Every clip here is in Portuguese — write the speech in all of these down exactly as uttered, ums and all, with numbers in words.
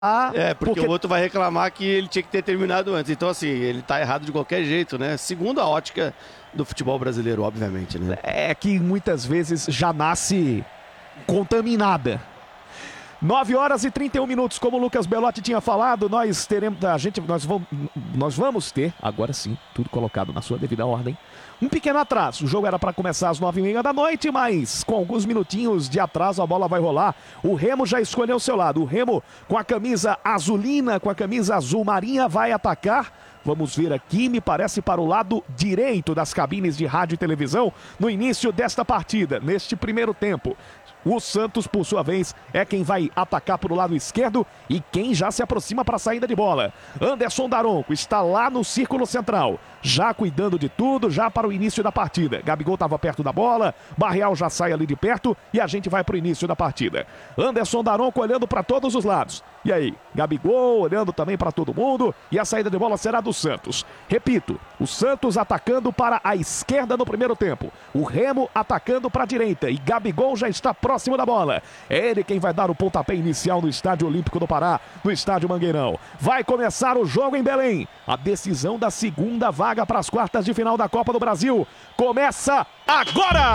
É, porque, porque o outro vai reclamar que ele tinha que ter terminado antes. Então, assim, ele tá errado de qualquer jeito, né? Segundo a ótica do futebol brasileiro, obviamente, né? É que muitas vezes já nasce contaminada. nove horas e trinta e um minutos, como o Lucas Belotti tinha falado, nós teremos, a gente, nós vamos, nós vamos ter, agora sim, tudo colocado na sua devida ordem, um pequeno atraso. O jogo era para começar às nove e meia da noite, mas com alguns minutinhos de atraso a bola vai rolar. O Remo já escolheu o seu lado. O Remo com a camisa azulina, com a camisa azul marinha, vai atacar. Vamos ver aqui, me parece para o lado direito das cabines de rádio e televisão, no início desta partida, neste primeiro tempo. O Santos, por sua vez, é quem vai atacar para o lado esquerdo e quem já se aproxima para a saída de bola. Anderson Daronco está lá no círculo central, já cuidando de tudo, já para o início da partida. Gabigol estava perto da bola, Barreal já sai ali de perto e a gente vai para o início da partida. Anderson Daronco olhando para todos os lados. E aí, Gabigol olhando também para todo mundo e a saída de bola será do Santos. Repito, o Santos atacando para a esquerda no primeiro tempo. O Remo atacando para a direita e Gabigol já está próximo da bola. É ele quem vai dar o pontapé inicial no Estádio Olímpico do Pará, no Estádio Mangueirão. Vai começar o jogo em Belém. A decisão da segunda vaga para as quartas de final da Copa do Brasil começa agora!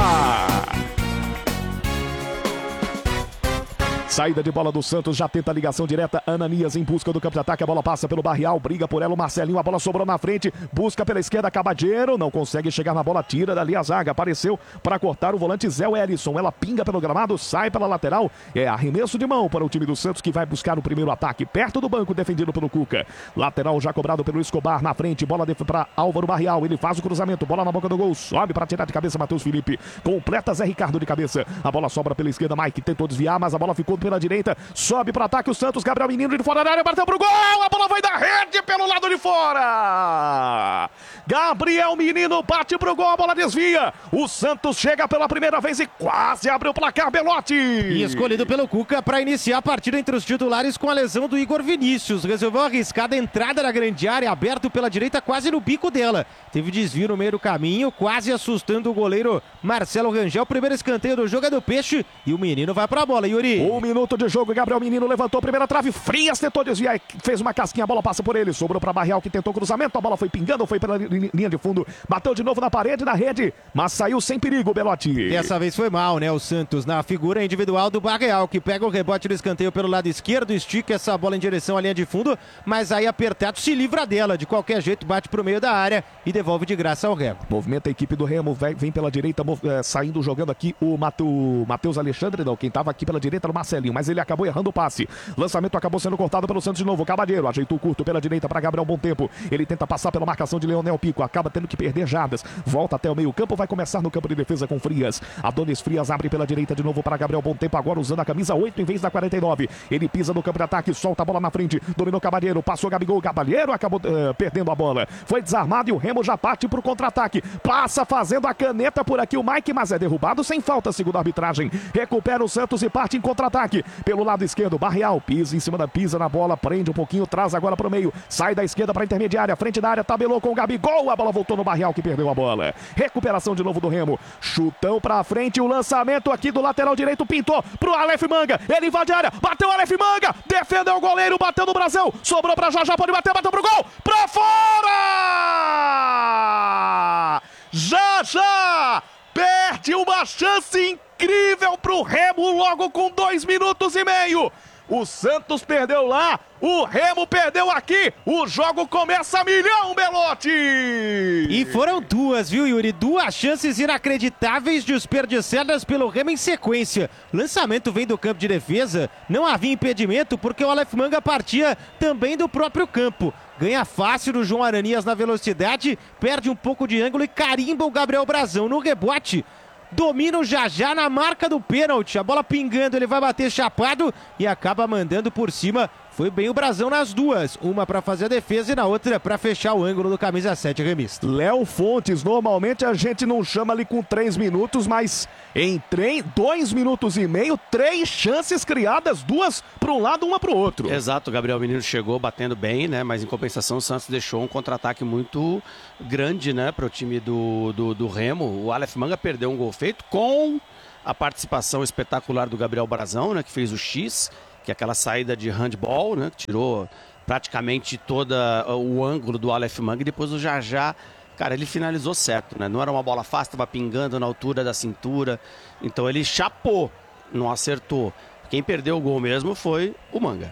Saída de bola do Santos, já tenta a ligação direta, Ananias em busca do campo de ataque, a bola passa pelo Barreal, briga por ela o Marcelinho, a bola sobrou na frente, busca pela esquerda, Cabadeiro, não consegue chegar na bola, tira dali a zaga, apareceu para cortar o volante Zé Wellison, ela pinga pelo gramado, sai pela lateral, é arremesso de mão para o time do Santos que vai buscar o primeiro ataque, perto do banco, defendido pelo Cuca, lateral já cobrado pelo Escobar, na frente, bola para Álvaro Barreal, ele faz o cruzamento, bola na boca do gol, sobe para tirar de cabeça Matheus Felipe, completa Zé Ricardo de cabeça, a bola sobra pela esquerda, Mike tentou desviar, mas a bola ficou pela direita, sobe para o ataque o Santos, Gabriel Menino de fora da área, bateu pro gol, a bola vai da rede pelo lado de fora, Gabriel Menino bate pro gol, a bola desvia, o Santos chega pela primeira vez e quase abre o placar, Belotti. E escolhido pelo Cuca para iniciar a partida entre os titulares com a lesão do Igor Vinícius, resolveu arriscar a entrada na grande área, aberto pela direita quase no bico dela, teve desvio no meio do caminho, quase assustando o goleiro Marcelo Rangel, primeiro escanteio do jogo é do Peixe e o Menino vai pra bola, Yuri. Um minuto de jogo, Gabriel Menino levantou a primeira trave, Frias tentou desviar, fez uma casquinha, a bola passa por ele, sobrou para Barreal que tentou cruzamento, a bola foi pingando, foi pela linha de fundo, bateu de novo na parede, na rede, mas saiu sem perigo, Belotti. Dessa vez foi mal, né, o Santos na figura individual do Barreal, que pega o rebote do escanteio pelo lado esquerdo, estica essa bola em direção à linha de fundo, mas aí apertado se livra dela, de qualquer jeito bate pro meio da área e devolve de graça ao Remo. Movimenta a equipe do Remo, vem, vem pela direita, é, saindo, jogando aqui o Matheus Alexandre, não, quem tava aqui pela direita era o Marcelinho, mas ele acabou errando o passe. Lançamento acabou sendo cortado pelo Santos de novo. Cabadeiro ajeitou curto pela direita para Gabriel Bom Tempo. Ele tenta passar pela marcação de Leonel Pico. Acaba tendo que perder jardas. Volta até o meio campo. Vai começar no campo de defesa com Frias. Adonis Frias abre pela direita de novo para Gabriel Bom Tempo. Agora usando a camisa oito em vez da quarenta e nove. Ele pisa no campo de ataque. Solta a bola na frente. Dominou Cabadeiro. Passou Gabigol. Cabadeiro acabou uh, perdendo a bola. Foi desarmado e o Remo já parte para o contra-ataque. Passa fazendo a caneta por aqui o Mike, mas é derrubado sem falta, segundo a arbitragem. Recupera o Santos e parte em contra-ataque. Pelo lado esquerdo, Barreal pisa em cima da pisa na bola, prende um pouquinho, traz agora para o meio, sai da esquerda para a intermediária, frente da área, tabelou com o Gabigol, a bola voltou no Barreal que perdeu a bola. Recuperação de novo do Remo, chutão para frente, o lançamento aqui do lateral direito, pintou pro Aleph Manga, ele invade a área, bateu o Aleph Manga, defendeu o goleiro, bateu no Brasil, sobrou para já, já pode bater, bateu pro gol, para fora! Já, já! Perde uma chance incrível pro Remo logo com dois minutos e meio. O Santos perdeu lá, o Remo perdeu aqui. O jogo começa a milhão, Belotti! E foram duas, viu, Yuri? Duas chances inacreditáveis desperdiçadas pelo Remo em sequência. Lançamento vem do campo de defesa, não havia impedimento porque o Aleph Manga partia também do próprio campo. Ganha fácil do João Ananias na velocidade, perde um pouco de ângulo e carimba o Gabriel Brazão no rebote. Domina o Jajá na marca do pênalti, a bola pingando, ele vai bater chapado e acaba mandando por cima. Foi bem o Brazão nas duas, uma para fazer a defesa e na outra para fechar o ângulo do camisa sete remista. Léo Fontes, normalmente a gente não chama ali com três minutos, mas em três, dois minutos e meio, três chances criadas, duas para um lado, uma para o outro. Exato, o Gabriel Menino chegou batendo bem, né? Mas em compensação o Santos deixou um contra-ataque muito grande, né, para o time do, do, do Remo. O Aleph Manga perdeu um gol feito com a participação espetacular do Gabriel Brazão, né, que fez o X, que é aquela saída de handball, né? Que tirou praticamente todo o ângulo do Aleph Manga, e depois o Jajá, cara, ele finalizou certo, né? Não era uma bola fácil, estava pingando na altura da cintura, então ele chapou, não acertou. Quem perdeu o gol mesmo foi o Manga.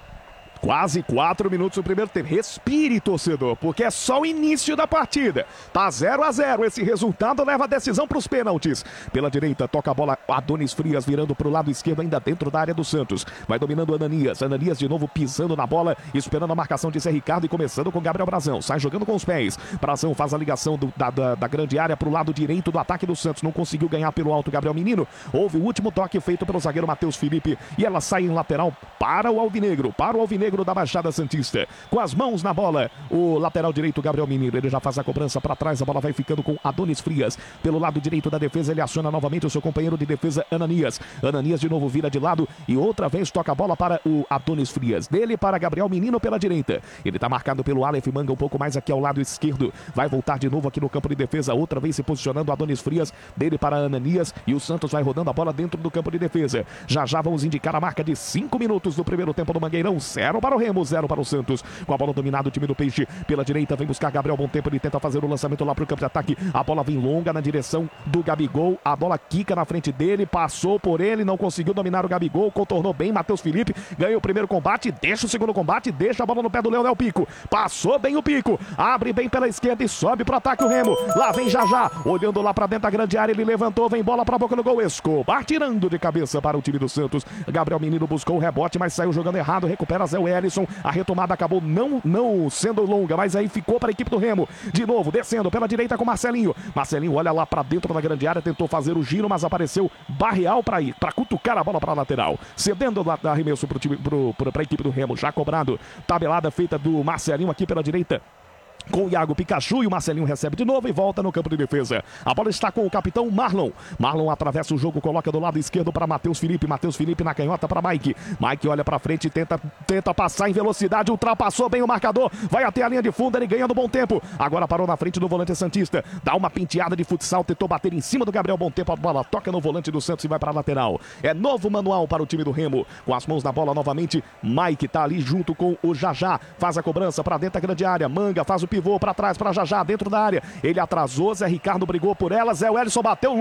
Quase quatro minutos do primeiro tempo. Respire, torcedor, porque é só o início da partida. Tá zero a zero. Esse resultado leva a decisão para os pênaltis. Pela direita, toca a bola Adonis Frias, virando para o lado esquerdo, ainda dentro da área do Santos. Vai dominando Ananias. Ananias de novo pisando na bola, esperando a marcação de Zé Ricardo e começando com Gabriel Brazão. Sai jogando com os pés. Brazão faz a ligação do, da, da, da grande área para o lado direito do ataque do Santos. Não conseguiu ganhar pelo alto Gabriel Menino. Houve o último toque feito pelo zagueiro Matheus Felipe. E ela sai em lateral para o Alvinegro. Para o Alvinegro da Baixada Santista, com as mãos na bola, o lateral direito Gabriel Menino, ele já faz a cobrança para trás, a bola vai ficando com Adonis Frias, pelo lado direito da defesa, ele aciona novamente o seu companheiro de defesa Ananias, Ananias de novo vira de lado e outra vez toca a bola para o Adonis Frias, dele para Gabriel Menino pela direita, ele está marcado pelo Aleph Manga um pouco mais aqui ao lado esquerdo, vai voltar de novo aqui no campo de defesa, outra vez se posicionando Adonis Frias, dele para Ananias e o Santos vai rodando a bola dentro do campo de defesa, já já vamos indicar a marca de cinco minutos do primeiro tempo do Mangueirão, zero para o Remo, zero para o Santos, com a bola dominada o time do Peixe, pela direita vem buscar Gabriel Bom Tempo, ele tenta fazer o lançamento lá para o campo de ataque, a bola vem longa na direção do Gabigol, a bola quica na frente dele, passou por ele, não conseguiu dominar o Gabigol, contornou bem Matheus Felipe, ganha o primeiro combate, deixa o segundo combate, deixa a bola no pé do Leonel Pico, passou bem o Pico, abre bem pela esquerda e sobe para o ataque o Remo, lá vem Jajá, olhando lá para dentro da grande área, ele levantou, vem bola para a boca do gol, Escobar tirando de cabeça para o time do Santos, Gabriel Menino buscou o rebote, mas saiu jogando errado, recupera Zé Wellison, a retomada acabou não, não sendo longa, mas aí ficou para a equipe do Remo. De novo, descendo pela direita com Marcelinho. Marcelinho olha lá para dentro da grande área, tentou fazer o giro, mas apareceu Barreal para ir, para cutucar a bola para a lateral. Cedendo o arremesso para a equipe do Remo, já cobrado. Tabelada feita do Marcelinho aqui pela direita, com o Iago Pikachu, e o Marcelinho recebe de novo e volta no campo de defesa. A bola está com o capitão Marlon. Marlon atravessa o jogo, coloca do lado esquerdo para Matheus Felipe. Matheus Felipe na canhota para Mike. Mike olha para frente, tenta, tenta passar em velocidade, ultrapassou bem o marcador, vai até a linha de fundo, ele ganhando bom tempo. Agora parou na frente do volante santista, dá uma penteada de futsal, tentou bater em cima do Gabriel Bom Tempo, a bola toca no volante do Santos e vai para a lateral. É novo manual para o time do Remo, com as mãos na bola novamente. Mike tá ali junto com o Jajá, faz a cobrança para dentro da grande área. Manga faz o pivô para trás, para Jajá, dentro da área. Ele atrasou, Zé Ricardo brigou por ela, Zé Wellison bateu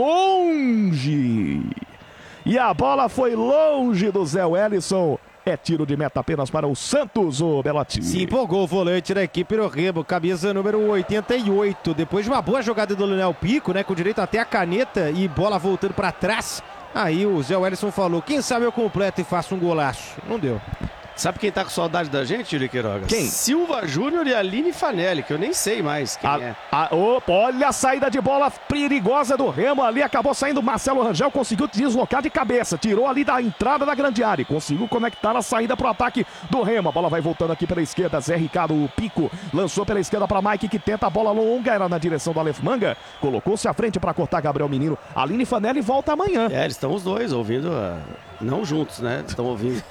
longe. E a bola foi longe do Zé Wellison. É tiro de meta apenas para o Santos, o Belotti. Se empolgou o volante da equipe do Remo, camisa número oitenta e oito. Depois de uma boa jogada do Leonel Pico, né, com direito até a caneta e bola voltando para trás. Aí o Zé Wellison falou, quem sabe eu completo e faço um golaço. Não deu. Sabe quem tá com saudade da gente, Yuri Queiroga? Quem? Silva Júnior e Aline Fanelli, que eu nem sei mais quem a, é. A, opa, olha a saída de bola perigosa do Remo ali, acabou saindo Marcelo Rangel, conseguiu deslocar de cabeça, tirou ali da entrada da grande área, conseguiu conectar a saída pro ataque do Remo. A bola vai voltando aqui pela esquerda, Zé Ricardo, o Pico, lançou pela esquerda para Mike, que tenta a bola longa, era na direção do Aleph Manga, colocou-se à frente para cortar Gabriel Menino. Aline Fanelli volta amanhã. É, eles estão os dois ouvindo, uh, não juntos, né? Estão ouvindo.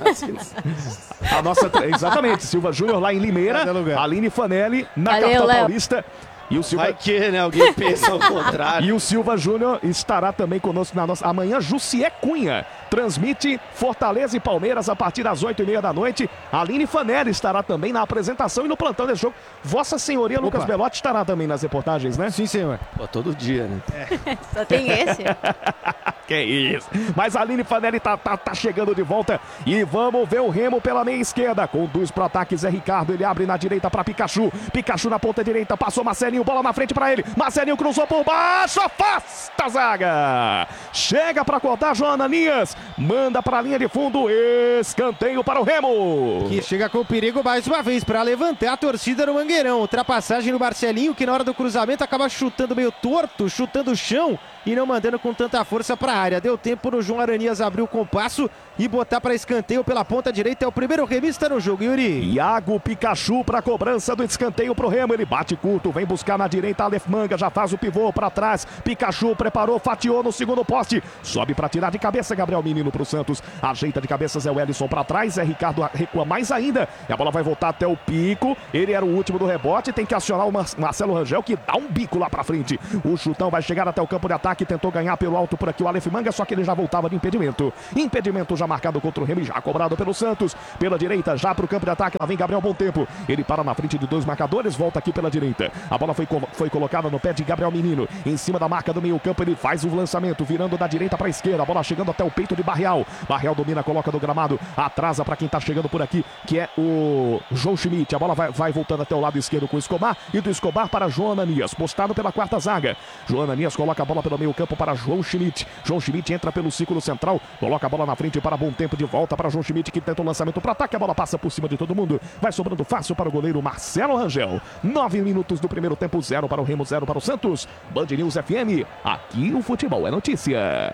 A nossa, exatamente, Silva Júnior lá em Limeira, Aline Fanelli na Valeu, capital Léo. paulista. E o Silva... Vai que, né? Alguém pensa ao contrário. E o Silva Júnior estará também conosco na nossa... Amanhã, Jussié Cunha transmite Fortaleza e Palmeiras a partir das oito e meia da noite. Aline Fanelli estará também na apresentação e no plantão desse jogo. Vossa Senhoria, Opa. Lucas Belotti, estará também nas reportagens, né? Sim, senhor. Pô, todo dia, né? É. Só tem esse. Que isso. Mas a Aline Fanelli tá, tá, tá chegando de volta. E vamos ver o Remo pela meia esquerda. Conduz pro ataque Zé Ricardo. Ele abre na direita para Pikachu. Pikachu na ponta direita. Passou Marcelinho. Bola na frente para ele. Marcelinho cruzou por baixo. Afasta a zaga. Chega para cortar João Ananias. Manda para a linha de fundo. Escanteio para o Remo. Que chega com perigo mais uma vez para levantar a torcida no Mangueirão. Ultrapassagem no Marcelinho, que na hora do cruzamento acaba chutando meio torto, chutando o chão e não mandando com tanta força para a área. Deu tempo no João Aranias abrir o compasso e botar para escanteio pela ponta direita. É o primeiro remista no jogo, Yuri. Iago Pikachu para cobrança do escanteio pro Remo. Ele bate curto, vem buscar na direita Aleph Manga, já faz o pivô para trás. Pikachu preparou, fatiou no segundo poste. Sobe para tirar de cabeça Gabriel Menino pro Santos. Ajeita de cabeça Zé Wellison para trás. Zé Ricardo recua mais ainda. E a bola vai voltar até o Pico. Ele era o último do rebote. Tem que acionar o Mar Marcelo Rangel, que dá um bico lá para frente. O chutão vai chegar até o campo de ataque. contra-ataque, tentou ganhar pelo alto por aqui o Aleph Manga, só que ele já voltava de impedimento. Impedimento já marcado contra o Remo e já cobrado pelo Santos. Pela direita, já para o campo de ataque, lá vem Gabriel Bom Tempo. Ele para na frente de dois marcadores, volta aqui pela direita. A bola foi, foi colocada no pé de Gabriel Menino, em cima da marca do meio campo, ele faz o lançamento, virando da direita para a esquerda, a bola chegando até o peito de Barreal. Barreal domina, coloca no gramado, atrasa para quem está chegando por aqui, que é o João Schmidt. A bola vai, vai voltando até o lado esquerdo com o Escobar, e do Escobar para João Ananias, postado pela quarta zaga. João Ananias coloca a bola pelo meio campo para João Schmidt. João Schmidt entra pelo círculo central, coloca a bola na frente para Bom Tempo, de volta para João Schmidt, que tenta o lançamento para ataque, a bola passa por cima de todo mundo, vai sobrando fácil para o goleiro Marcelo Rangel. Nove minutos do primeiro tempo, zero para o Remo, zero para o Santos. Band News F M, aqui o futebol é notícia.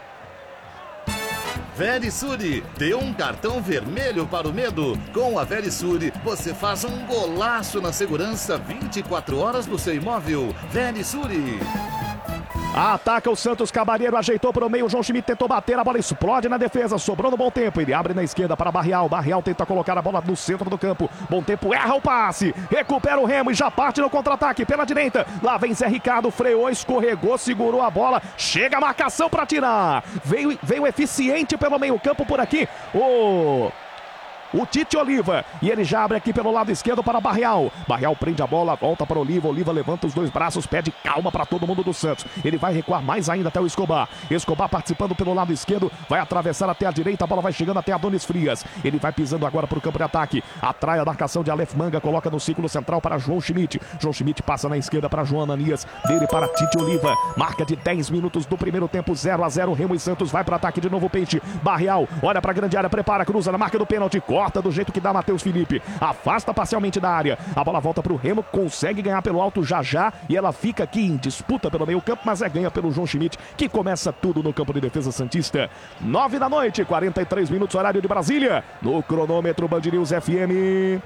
Verisure, dê um cartão vermelho para o medo. Com a Verisure, você faz um golaço na segurança vinte e quatro horas do seu imóvel. Verisure. Ataca o Santos, Cabareiro ajeitou para o meio, João Schmidt tentou bater, a bola explode na defesa, sobrou no Bom Tempo, ele abre na esquerda para Barreal, Barreal tenta colocar a bola no centro do campo, Bom Tempo erra o passe, recupera o Remo e já parte no contra-ataque pela direita, lá vem Zé Ricardo, freou, escorregou, segurou a bola, chega a marcação para tirar, veio, veio eficiente pelo meio campo por aqui, o... o Tite Oliva, e ele já abre aqui pelo lado esquerdo para Barreal. Barreal prende a bola, volta para Oliva, Oliva levanta os dois braços, pede calma para todo mundo do Santos. Ele vai recuar mais ainda até o Escobar. Escobar participando pelo lado esquerdo, vai atravessar até a direita, a bola vai chegando até Adonis Frias. Ele vai pisando agora para o campo de ataque, atrai a marcação de Aleph Manga, coloca no círculo central para João Schmidt. João Schmidt passa na esquerda para João Ananias, dele para Tite Oliva. Marca de dez minutos do primeiro tempo, zero a zero, Remo e Santos, vai para ataque de novo o Peixe. Barreal, olha para a grande área, prepara, cruza na marca do pênalti, corta do jeito que dá Matheus Felipe, afasta parcialmente da área, a bola volta para o Remo, consegue ganhar pelo alto já já, e ela fica aqui em disputa pelo meio campo, mas é ganha pelo João Schmidt, que começa tudo no campo de defesa santista. Nove da noite, quarenta e três minutos, horário de Brasília, no cronômetro Band News F M.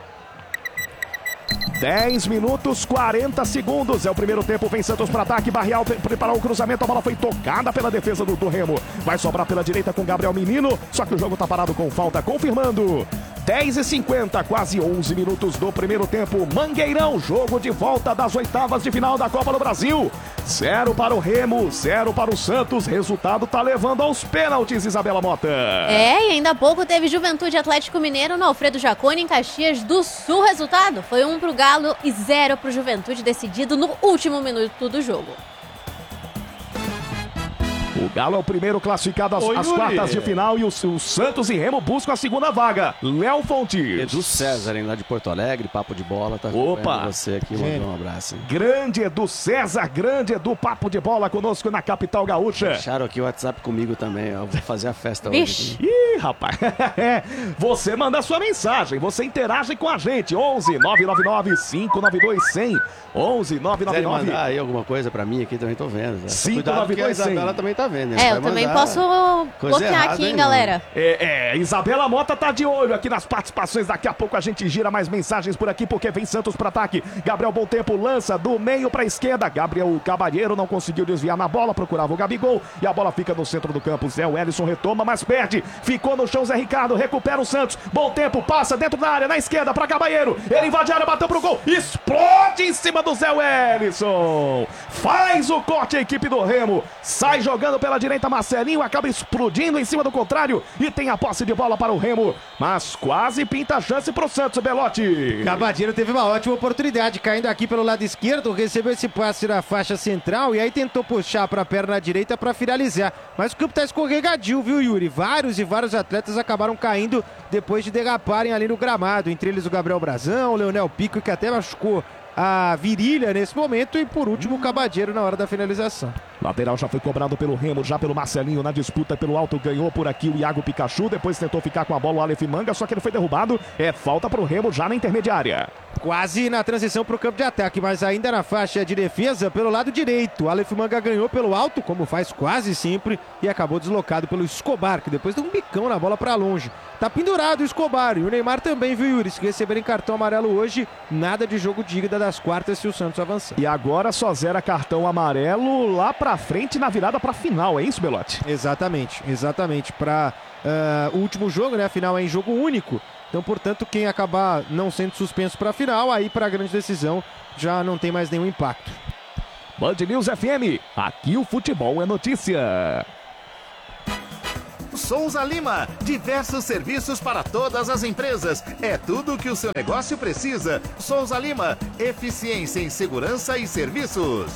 dez minutos, quarenta segundos. É o primeiro tempo, vem Santos para ataque. Barreal preparou o cruzamento, a bola foi tocada pela defesa do, do Remo. Vai sobrar pela direita com Gabriel Menino, só que o jogo tá parado com falta, confirmando. dez e cinquenta, quase onze minutos do primeiro tempo. Mangueirão, jogo de volta das oitavas de final da Copa do Brasil. Zero para o Remo, zero para o Santos. Resultado tá levando aos pênaltis, Isabela Mota. É, e ainda há pouco teve Juventude Atlético Mineiro no Alfredo Jaconi, em Caxias do Sul. Resultado foi um pro Galo e zero pro Juventude, decidido no último minuto do jogo. O Galo é o primeiro classificado às, Oi, às Yuri. quartas de final e o, o Santos e Remo buscam a segunda vaga. Léo Fontes. Edu César, hein, lá de Porto Alegre, papo de bola, tá Opa. vendo você aqui, mandou um abraço. Hein? Grande Edu César, grande Edu, papo de bola conosco na capital gaúcha. Deixaram aqui o WhatsApp comigo também, eu vou fazer a festa Vixe. hoje. Aqui. Ih, rapaz, você manda a sua mensagem, você interage com a gente, onze nove nove nove cinco nove dois zero zero, onze nove nove Quiserem nove. mandar aí alguma coisa pra mim aqui, também tô vendo. Né? cinco Cuidado nove que a dois cem. Isabela também tá vendo. É, eu também posso bloquear errada, aqui, hein, hein, galera. É, é, Isabela Mota tá de olho aqui nas participações, daqui a pouco a gente gira mais mensagens por aqui, porque vem Santos para ataque. Gabriel Bom Tempo lança do meio para a esquerda, Gabriel Cabalheiro não conseguiu desviar na bola, procurava o Gabigol, e a bola fica no centro do campo. Zé Wellison retoma, mas perde, ficou no chão Zé Ricardo, recupera o Santos, Bom Tempo, passa dentro da área, na esquerda para Cabalheiro, ele invade a área, bateu pro gol, explode em cima do Zé Wellison, faz o corte a equipe do Remo, sai jogando pela direita Marcelinho, acaba explodindo em cima do contrário e tem a posse de bola para o Remo, mas quase pinta a chance para o Santos, Belotti. Cabadeiro teve uma ótima oportunidade, caindo aqui pelo lado esquerdo, recebeu esse passe na faixa central e aí tentou puxar para a perna direita para finalizar, mas o campo tá escorregadio, viu, Yuri? Vários e vários atletas acabaram caindo depois de derraparem ali no gramado, entre eles o Gabriel Brazão, o Leonel Pico, que até machucou a virilha nesse momento, e por último o Cabadeiro na hora da finalização. Lateral já foi cobrado pelo Remo, já pelo Marcelinho, na disputa pelo alto, ganhou por aqui o Iago Pikachu, depois tentou ficar com a bola o Aleph Manga, só que ele foi derrubado, é falta pro Remo já na intermediária. Quase na transição para o campo de ataque, mas ainda na faixa de defesa pelo lado direito. O Aleph Manga ganhou pelo alto, como faz quase sempre, e acabou deslocado pelo Escobar, que depois deu um bicão na bola para longe. Tá pendurado o Escobar, e o Neymar também, viu, Yuri? Se receberem cartão amarelo hoje, nada de jogo digno das quartas se o Santos avançar. E agora só zera cartão amarelo lá pra frente na virada pra final, é isso, Belotti? Exatamente, exatamente. Para uh, o último jogo, né? A final é em jogo único. Então, portanto, quem acabar não sendo suspenso para a final, aí para a grande decisão já não tem mais nenhum impacto. Band News F M, aqui o futebol é notícia. Souza Lima, diversos serviços para todas as empresas. É tudo o que o seu negócio precisa. Souza Lima, eficiência em segurança e serviços.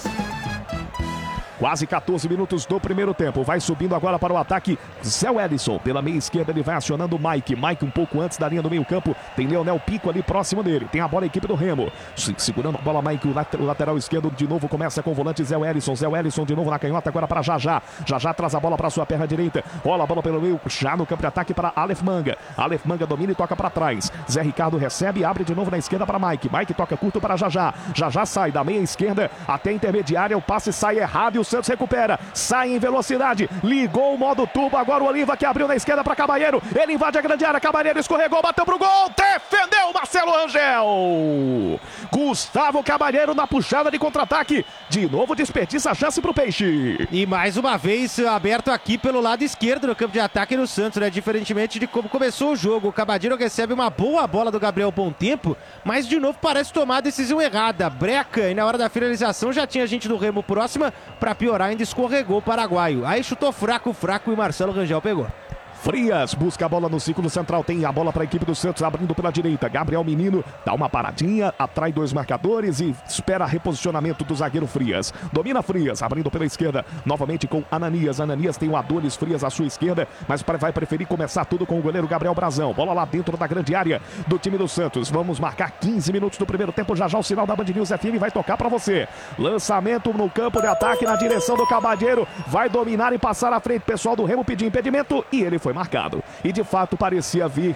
Quase quatorze minutos do primeiro tempo. Vai subindo agora para o ataque Zé Wellison. Pela meia esquerda ele vai acionando o Mike. Mike um pouco antes da linha do meio campo. Tem Leonel Pico ali próximo dele. Tem a bola a equipe do Remo. Segurando a bola Mike. O lateral esquerdo de novo começa com o volante Zé Wellison. Zé Wellison de novo na canhota agora para Jajá. Jajá traz a bola para sua perna direita. Rola a bola pelo meio. Já no campo de ataque para Aleph Manga. Aleph Manga domina e toca para trás. Zé Ricardo recebe e abre de novo na esquerda para Mike. Mike toca curto para Jajá. Jajá sai da meia esquerda até a intermediária. O passe sai errado e o Santos recupera, sai em velocidade, ligou o modo turbo, agora o Oliva que abriu na esquerda para Cabalheiro, ele invade a grande área, Cabalheiro escorregou, bateu pro gol, defendeu Marcelo Rangel, Gustavo Cabalheiro na puxada de contra-ataque, de novo desperdiça a chance pro Peixe. E mais uma vez aberto aqui pelo lado esquerdo no campo de ataque do Santos, né? Diferentemente de como começou o jogo, o Cabalheiro recebe uma boa bola do Gabriel Bom Tempo, mas de novo parece tomar a decisão errada, breca, e na hora da finalização já tinha gente do Remo próxima, para piorar ainda escorregou o paraguaio. Aí chutou fraco, fraco e Marcelo Rangel pegou. Frias busca a bola no círculo central, tem a bola para a equipe do Santos, abrindo pela direita, Gabriel Menino dá uma paradinha, atrai dois marcadores e espera reposicionamento do zagueiro Frias, domina Frias, abrindo pela esquerda, novamente com Ananias, Ananias tem o Adonis Frias à sua esquerda, mas vai preferir começar tudo com o goleiro Gabriel Brazão, bola lá dentro da grande área do time do Santos, vamos marcar quinze minutos do primeiro tempo, já já o sinal da Band News F M vai tocar para você, lançamento no campo de ataque na direção do Cabalheiro, vai dominar e passar à frente, pessoal do Remo pediu impedimento e ele foi marcado. E de fato parecia vir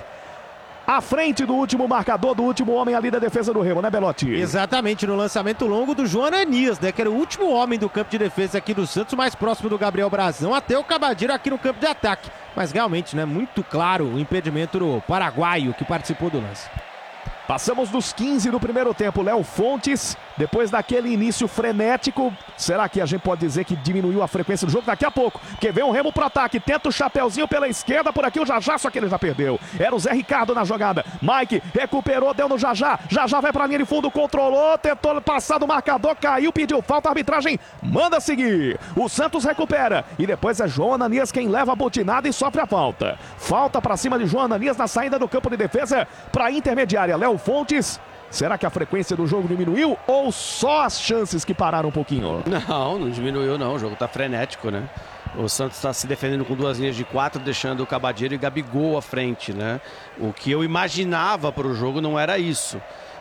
à frente do último marcador, do último homem ali da defesa do Remo, né, Belotti? Exatamente, no lançamento longo do João Ananias, né, que era o último homem do campo de defesa aqui do Santos, mais próximo do Gabriel Brazão, até o Cabalheiro aqui no campo de ataque. Mas realmente, né, muito claro o impedimento do paraguaio que participou do lance. Passamos dos quinze do primeiro tempo, Léo Fontes, depois daquele início frenético, será que a gente pode dizer que diminuiu a frequência do jogo? Daqui a pouco, porque vem o Remo pro ataque, tenta o chapeuzinho pela esquerda, por aqui o Jajá, só que ele já perdeu. Era o Zé Ricardo na jogada, Mike recuperou, deu no Jajá, Jajá vai pra linha de fundo, controlou, tentou passar do marcador, caiu, pediu falta, a arbitragem manda seguir. O Santos recupera, e depois é João Ananias quem leva a botinada e sofre a falta. Falta pra cima de João Ananias na saída do campo de defesa pra intermediária, Léo Fontes. Será que a frequência do jogo diminuiu ou só as chances que pararam um pouquinho? Não, não diminuiu não, o jogo tá frenético, né? O Santos está se defendendo com duas linhas de quatro, deixando o Cabalheiro e Gabigol à frente, né? O que eu imaginava para o jogo não era isso.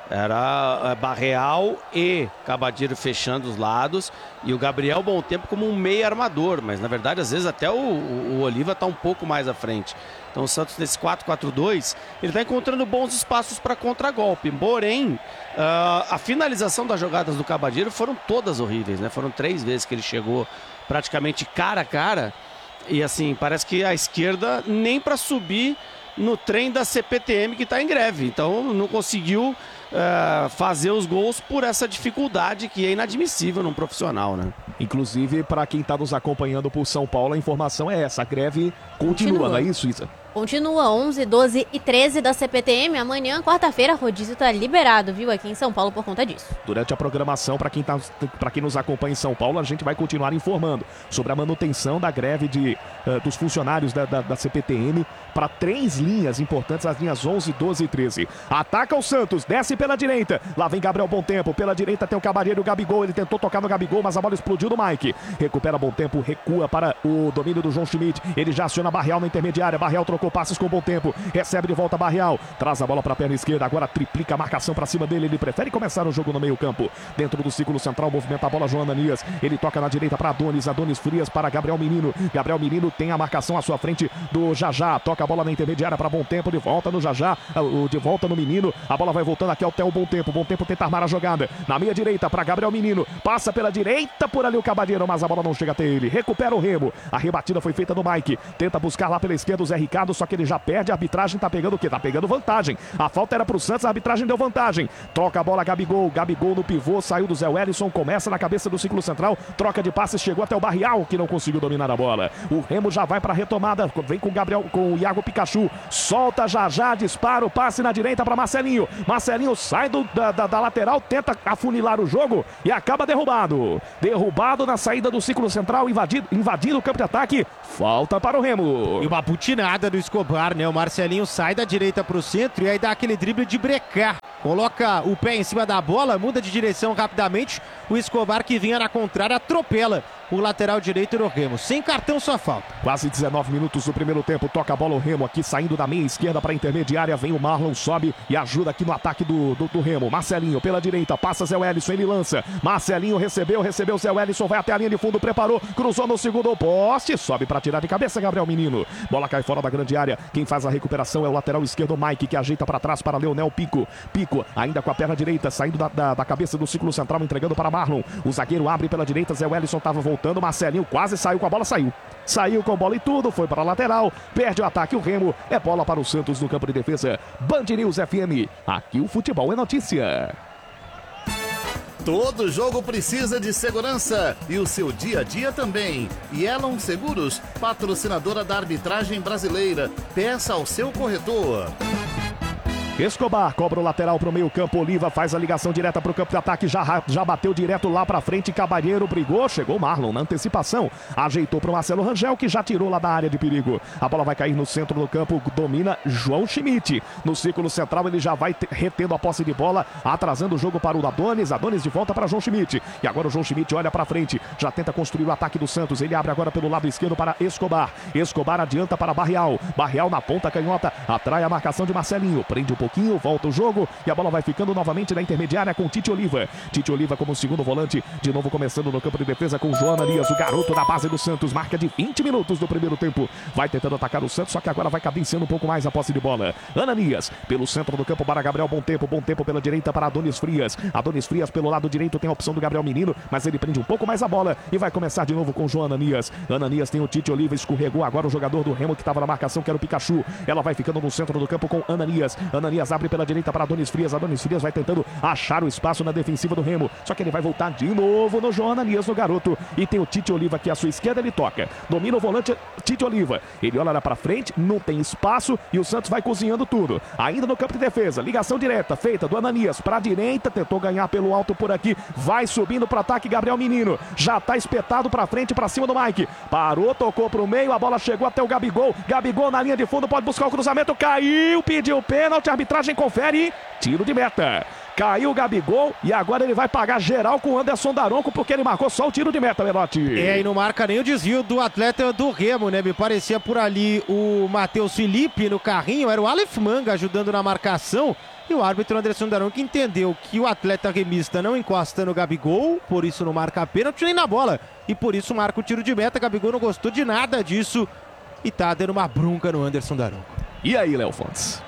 Era Barreal e Cabalheiro fechando os lados e o Gabriel Bom Tempo como um meio armador, mas na verdade às vezes até o, o, o Oliva está um pouco mais à frente. Então o Santos nesse quatro quatro dois, ele está encontrando bons espaços para contragolpe, porém uh, a finalização das jogadas do Cabalheiro foram todas horríveis, né? Foram três vezes que ele chegou praticamente cara a cara e assim, parece que a esquerda nem para subir no trem da C P T M que está em greve, então não conseguiu Uh, fazer os gols por essa dificuldade que é inadmissível num profissional, né? Inclusive, para quem está nos acompanhando por São Paulo, a informação é essa, a greve continua, continua. Não é isso, Isa? Continua, onze, doze e treze da C P T M. Amanhã, quarta-feira, rodízio tá liberado, viu, aqui em São Paulo por conta disso. Durante a programação, para quem, tá, quem nos acompanha em São Paulo, a gente vai continuar informando sobre a manutenção da greve de, uh, dos funcionários da, da, da C P T M para três linhas importantes, as linhas onze, doze e treze. Ataca o Santos, desce pela direita. Lá vem Gabriel Bom Tempo. Pela direita tem o Cabalheiro e o Gabigol. Ele tentou tocar no Gabigol, mas a bola explodiu do Mike. Recupera Bom Tempo, recua para o domínio do João Schmidt. Ele já aciona Barreal na intermediária. Barreal trocou passes com Bom Tempo. Recebe de volta Barreal. Traz a bola para a perna esquerda. Agora triplica a marcação para cima dele. Ele prefere começar o jogo no meio campo. Dentro do círculo central, movimenta a bola João Ananias. Ele toca na direita para Adonis. Adonis Frias para Gabriel Menino. Gabriel Menino tem a marcação à sua frente do Jajá. Toca a bola na intermediária para Bom Tempo. De volta no Jajá. De volta no Menino. A bola vai voltando aqui ao Theo Bom Tempo. Bom Tempo tenta armar a jogada. Na meia direita para Gabriel Menino. Passa pela direita por ali o Cabalheiro, mas a bola não chega até ele. Recupera o Remo. A rebatida foi feita no Mike. Tenta buscar lá pela esquerda o Zé Ricardo, só que ele já perde. A arbitragem tá pegando o quê? Tá pegando vantagem. A falta era pro Santos, a arbitragem deu vantagem. Troca a bola Gabigol. Gabigol no pivô, saiu do Zé Wellison, começa na cabeça do círculo central. Troca de passes, chegou até o Barreal, que não conseguiu dominar a bola. O Remo já vai pra retomada. Vem com o Gabriel, com o Iago Pikachu. Solta já já, dispara o passe na direita para Marcelinho. Marcelinho sai do, da, da, da lateral, tenta afunilar o jogo e acaba derrubado. Derrubado na saída do círculo central, invadido, invadindo o campo de ataque. Falta para o Remo. E uma butinada do Escobar, né? O Marcelinho sai da direita para o centro e aí dá aquele drible de brecar. Coloca o pé em cima da bola, muda de direção rapidamente. O Escobar, que vinha na contrária, atropela o lateral direito do Remo. Sem cartão, só falta. Quase dezenove minutos do primeiro tempo. Toca a bola o Remo aqui, saindo da meia esquerda para a intermediária. Vem o Marlon, sobe e ajuda aqui no ataque do, do, do Remo. Marcelinho pela direita, passa Zé Wellison, ele lança. Marcelinho recebeu, recebeu Zé Wellison, vai até a linha de fundo, preparou, cruzou no segundo poste, sobe para tirar de cabeça Gabriel Menino. Bola cai fora da grande área. Quem faz a recuperação é o lateral esquerdo, Mike, que ajeita para trás para Leonel Pico. Pico, ainda com a perna direita, saindo da, da, da cabeça do círculo central, entregando para Marlon. O zagueiro abre pela direita, Zé Wellison estava voltando, Marcelinho quase saiu com a bola, saiu. Saiu com a bola e tudo, foi para a lateral, perde o ataque o Remo, é bola para o Santos no campo de defesa. Band News F M, aqui o futebol é notícia. Todo jogo precisa de segurança e o seu dia a dia também. E Elon Seguros, patrocinadora da arbitragem brasileira. Peça ao seu corretor. Escobar cobra o lateral para o meio campo, Oliva faz a ligação direta para o campo de ataque, já, já bateu direto lá para frente, Cabalheiro brigou, chegou Marlon na antecipação, ajeitou para o Marcelo Rangel, que já tirou lá da área de perigo. A bola vai cair no centro do campo, domina João Schmidt. No círculo central ele já vai retendo a posse de bola, atrasando o jogo para o Adonis, Adonis de volta para João Schmidt. E agora o João Schmidt olha para frente, já tenta construir o ataque do Santos, ele abre agora pelo lado esquerdo para Escobar. Escobar adianta para Barreal, Barreal na ponta canhota, atrai a marcação de Marcelinho, prende um pouquinho, volta o jogo e a bola vai ficando novamente na intermediária com Tite Oliva. Tite Oliva como segundo volante, de novo começando no campo de defesa com João Ananias, o garoto da base do Santos, marca de vinte minutos do primeiro tempo, vai tentando atacar o Santos, só que agora vai cadenciando um pouco mais a posse de bola. Ananias, pelo centro do campo para Gabriel, bom tempo, bom tempo pela direita para Adonis Frias. Adonis Frias pelo lado direito tem a opção do Gabriel Menino, mas ele prende um pouco mais a bola e vai começar de novo com João Ananias. Ananias tem o Tite Oliva, escorregou agora o jogador do Remo que estava na marcação, que era o Pikachu. Ela vai ficando no centro do campo com Ananias. Ananias abre pela direita para Adonis Frias. Adonis Frias vai tentando achar o espaço na defensiva do Remo, só que ele vai voltar de novo no João Ananias, no garoto, e tem o Tite Oliva aqui à sua esquerda, ele toca, domina o volante Tite Oliva, ele olha lá para frente, não tem espaço e o Santos vai cozinhando tudo, ainda no campo de defesa, ligação direta feita do Ananias para a direita, tentou ganhar pelo alto por aqui, vai subindo para o ataque Gabriel Menino, já está espetado para frente, para cima do Mike, parou, tocou para o meio, a bola chegou até o Gabigol, Gabigol na linha de fundo, pode buscar o cruzamento, caiu, pediu pênalti, a arbitragem confere, tiro de meta. Caiu o Gabigol e agora ele vai pagar geral com o Anderson Daronco porque ele marcou só o tiro de meta, Melotti. É, e não marca nem o desvio do atleta do Remo, né? Me parecia por ali o Matheus Felipe no carrinho, era o Aleph Manga ajudando na marcação. E o árbitro Anderson Daronco entendeu que o atleta remista não encosta no Gabigol, por isso não marca a pênalti nem na bola. E por isso marca o tiro de meta. Gabigol não gostou de nada disso e tá dando uma bronca no Anderson Daronco. E aí, Léo Fontes?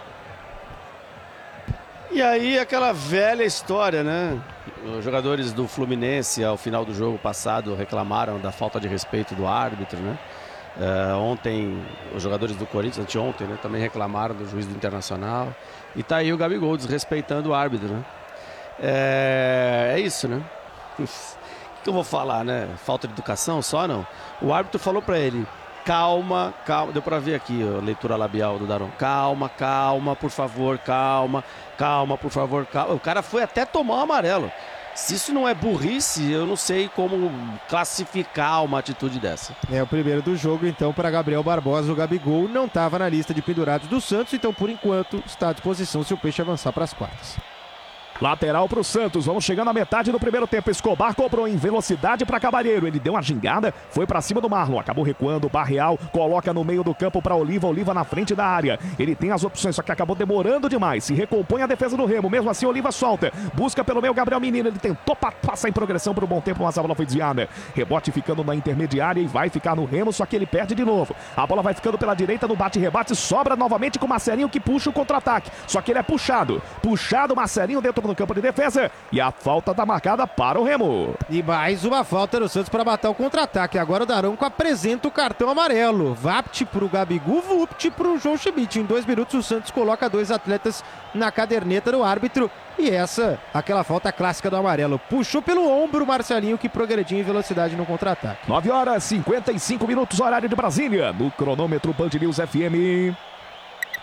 E aí, aquela velha história, né? Os jogadores do Fluminense, ao final do jogo passado, reclamaram da falta de respeito do árbitro, né? Uh, ontem, os jogadores do Corinthians, anteontem, né? Também reclamaram do juiz do Internacional. E tá aí o Gabigol desrespeitando o árbitro, né? É, é isso, né? O que eu vou falar, né? Falta de educação só, não? O árbitro falou pra ele... Calma, calma, deu pra ver aqui a leitura labial do Daron. Calma, calma, por favor, calma, calma, por favor, calma. O cara foi até tomar o amarelo. Se isso não é burrice, eu não sei como classificar uma atitude dessa. É o primeiro do jogo, então, para Gabriel Barbosa. O Gabigol não estava na lista de pendurados do Santos, então, por enquanto, está à disposição se o Peixe avançar para as quartas. Lateral para o Santos, vamos chegando à metade do primeiro tempo. Escobar cobrou em velocidade para Cabalheiro, ele deu uma gingada, foi para cima do Marlon, acabou recuando, Barreal coloca no meio do campo para Oliva, Oliva na frente da área, ele tem as opções, só que acabou demorando demais, se recompõe a defesa do Remo, mesmo assim Oliva solta, busca pelo meio Gabriel Menino, ele tentou passar em progressão por um bom tempo, mas a bola foi desviada, rebote ficando na intermediária e vai ficar no Remo, só que ele perde de novo, a bola vai ficando pela direita no bate-rebate, sobra novamente com o Marcelinho que puxa o contra-ataque, só que ele é puxado, puxado Marcelinho dentro do no campo de defesa e a falta está marcada para o Remo. E mais uma falta no Santos para matar o contra-ataque. Agora o Daronco apresenta o cartão amarelo. Vapt para o Gabigol, Vupt para o João Schmidt. Em dois minutos o Santos coloca dois atletas na caderneta do árbitro. E essa, aquela falta clássica do amarelo. Puxou pelo ombro o Marcelinho que progrediu em velocidade no contra-ataque. nove horas e cinquenta e cinco minutos, horário de Brasília. No cronômetro Band News F M.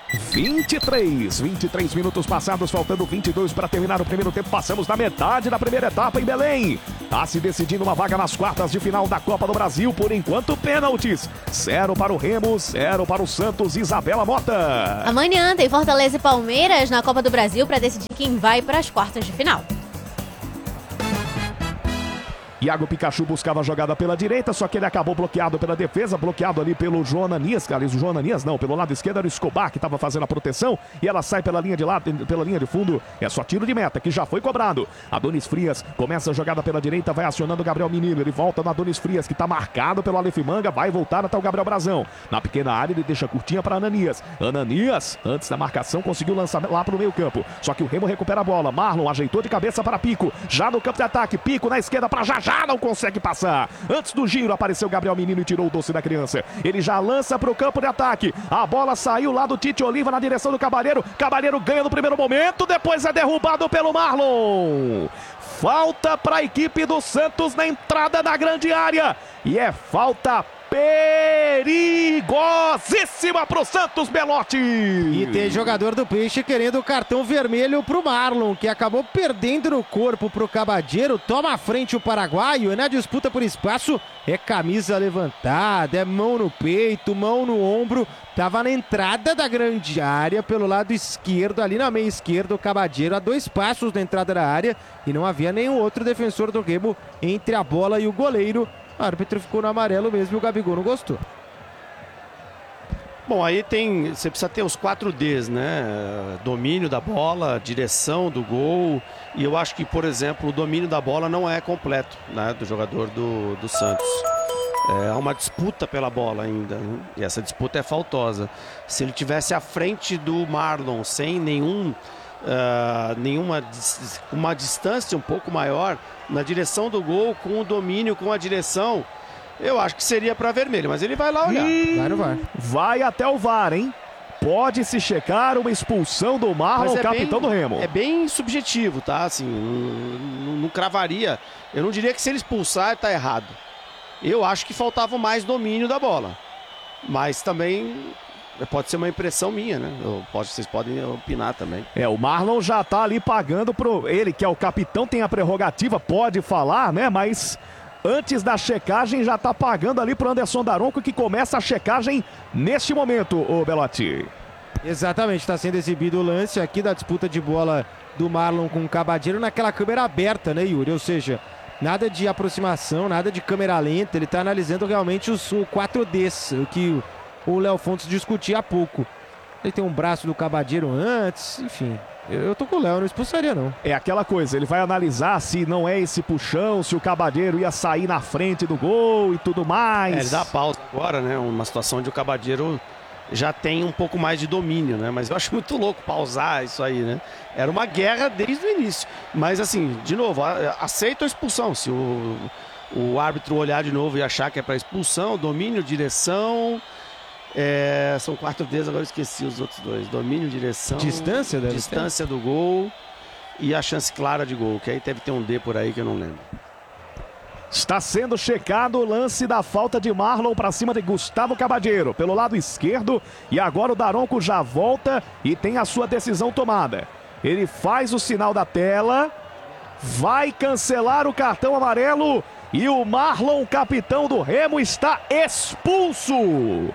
vinte e três, vinte e três minutos passados, faltando vinte e dois para terminar o primeiro tempo. Passamos da metade da primeira etapa em Belém. Tá se decidindo uma vaga nas quartas de final da Copa do Brasil. Por enquanto, pênaltis. Zero para o Remo, zero para o Santos. Isabela Mota. Amanhã tem Fortaleza e Palmeiras na Copa do Brasil para decidir quem vai para as quartas de final. Iago Pikachu buscava a jogada pela direita, só que ele acabou bloqueado pela defesa, bloqueado ali pelo João Ananias, aliás, o João Ananias não, pelo lado esquerdo era o Escobar que estava fazendo a proteção, e ela sai pela linha de lado, pela linha de fundo, é só tiro de meta, que já foi cobrado. Adonis Frias começa a jogada pela direita, vai acionando o Gabriel Menino, ele volta no Adonis Frias, que está marcado pelo Aleph Manga, vai voltar até o Gabriel Brazão. Na pequena área ele deixa curtinha para Ananias. Ananias, antes da marcação, conseguiu lançar lá para o meio campo, só que o Remo recupera a bola, Marlon ajeitou de cabeça para Pico, já no campo de ataque, Pico na esquerda para Jajá. Já não consegue passar. Antes do giro apareceu Gabriel Menino e tirou o doce da criança. Ele já lança para o campo de ataque. A bola saiu lá do Tite Oliva na direção do Cabalheiro. Cabalheiro ganha no primeiro momento, depois é derrubado pelo Marlon. Falta para a equipe do Santos na entrada da grande área. E é falta perigosíssima pro Santos, Belotti. E tem jogador do Peixe querendo o cartão vermelho pro Marlon, que acabou perdendo no corpo pro Cabadeiro. Toma à frente o paraguaio, e na disputa por espaço é camisa levantada, é mão no peito, mão no ombro. Tava na entrada da grande área, pelo lado esquerdo, ali na meia esquerda, o Cabadeiro a dois passos da entrada da área, e não havia nenhum outro defensor do Remo entre a bola e o goleiro. O árbitro ficou no amarelo mesmo e o Gabigol não gostou. Bom, aí tem, você precisa ter os quatro Ds, né? Domínio da bola, direção do gol. E eu acho que, por exemplo, o domínio da bola não é completo, né, do jogador do, do Santos. É uma disputa pela bola ainda, né? E essa disputa é faltosa. Se ele tivesse à frente do Marlon, sem nenhum, uh, nenhuma uma distância um pouco maior na direção do gol, com o domínio, com a direção, eu acho que seria para vermelho, mas ele vai lá olhar. E... Vai no V A R. Vai até o V A R, hein? Pode se checar uma expulsão do Marlon, é capitão bem, do Remo. É bem subjetivo, tá? Assim, não, não, não cravaria. Eu não diria que se ele expulsar, tá errado. Eu acho que faltava mais domínio da bola. Mas também pode ser uma impressão minha, né? Eu, pode, vocês podem opinar também. É, o Marlon já tá ali pagando pro... Ele, que é o capitão, tem a prerrogativa, pode falar, né? Mas antes da checagem já tá pagando ali pro Anderson Daronco, que começa a checagem neste momento, ô Belotti. Exatamente, está sendo exibido o lance aqui da disputa de bola do Marlon com o Cabadeiro naquela câmera aberta, né, Yuri? Ou seja, nada de aproximação, nada de câmera lenta, ele está analisando realmente os o quatro Ds, o que o Léo Fontes discutia há pouco. Ele tem um braço do Cabadeiro antes, enfim. Eu, eu tô com o Léo, não expulsaria não. É aquela coisa, ele vai analisar se não é esse puxão, se o Cabadeiro ia sair na frente do gol e tudo mais. É, ele dá pausa agora, né? Uma situação onde o Cabadeiro já tem um pouco mais de domínio, né? Mas eu acho muito louco pausar isso aí, né? Era uma guerra desde o início. Mas assim, de novo, aceito a expulsão. Se o, o árbitro olhar de novo e achar que é para expulsão, domínio, direção... É, são quatro Ds, agora eu esqueci os outros dois. Domínio, direção... Distância, deve Distância ter. do gol e a chance clara de gol, que aí deve ter um D por aí que eu não lembro. Está sendo checado o lance da falta de Marlon para cima de Gustavo Cabadeiro, pelo lado esquerdo. E agora o Daronco já volta e tem a sua decisão tomada. Ele faz o sinal da tela, vai cancelar o cartão amarelo e o Marlon, capitão do Remo, está expulso.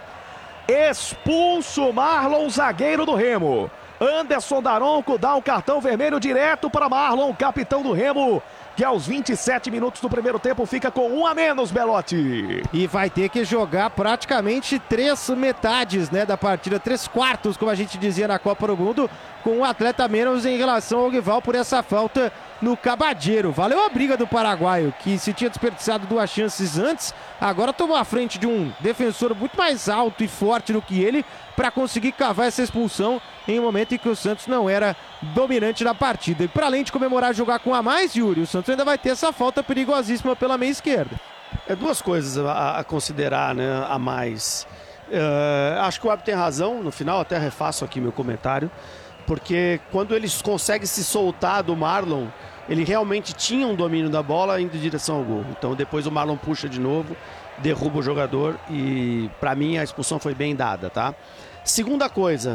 Expulso Marlon, zagueiro do Remo. Anderson Daronco dá um cartão vermelho direto para Marlon, capitão do Remo, que aos vinte e sete minutos do primeiro tempo fica com um a menos, Belotti. E vai ter que jogar praticamente três metades, né, da partida, três quartos, como a gente dizia na Copa do Mundo, com um atleta a menos em relação ao rival por essa falta no Cabadeiro. Valeu a briga do paraguaio, que se tinha desperdiçado duas chances antes, agora tomou a frente de um defensor muito mais alto e forte do que ele para conseguir cavar essa expulsão em um momento em que o Santos não era dominante na partida. E para além de comemorar jogar com a mais, Yuri, o Santos ainda vai ter essa falta perigosíssima pela meia esquerda. É duas coisas a, a considerar, né, a mais. Uh, acho que o árbitro tem razão, no final até refaço aqui meu comentário, porque quando eles conseguem se soltar do Marlon, ele realmente tinha um domínio da bola indo em direção ao gol. Então depois o Marlon puxa de novo, derruba o jogador e para mim a expulsão foi bem dada, tá? Segunda coisa,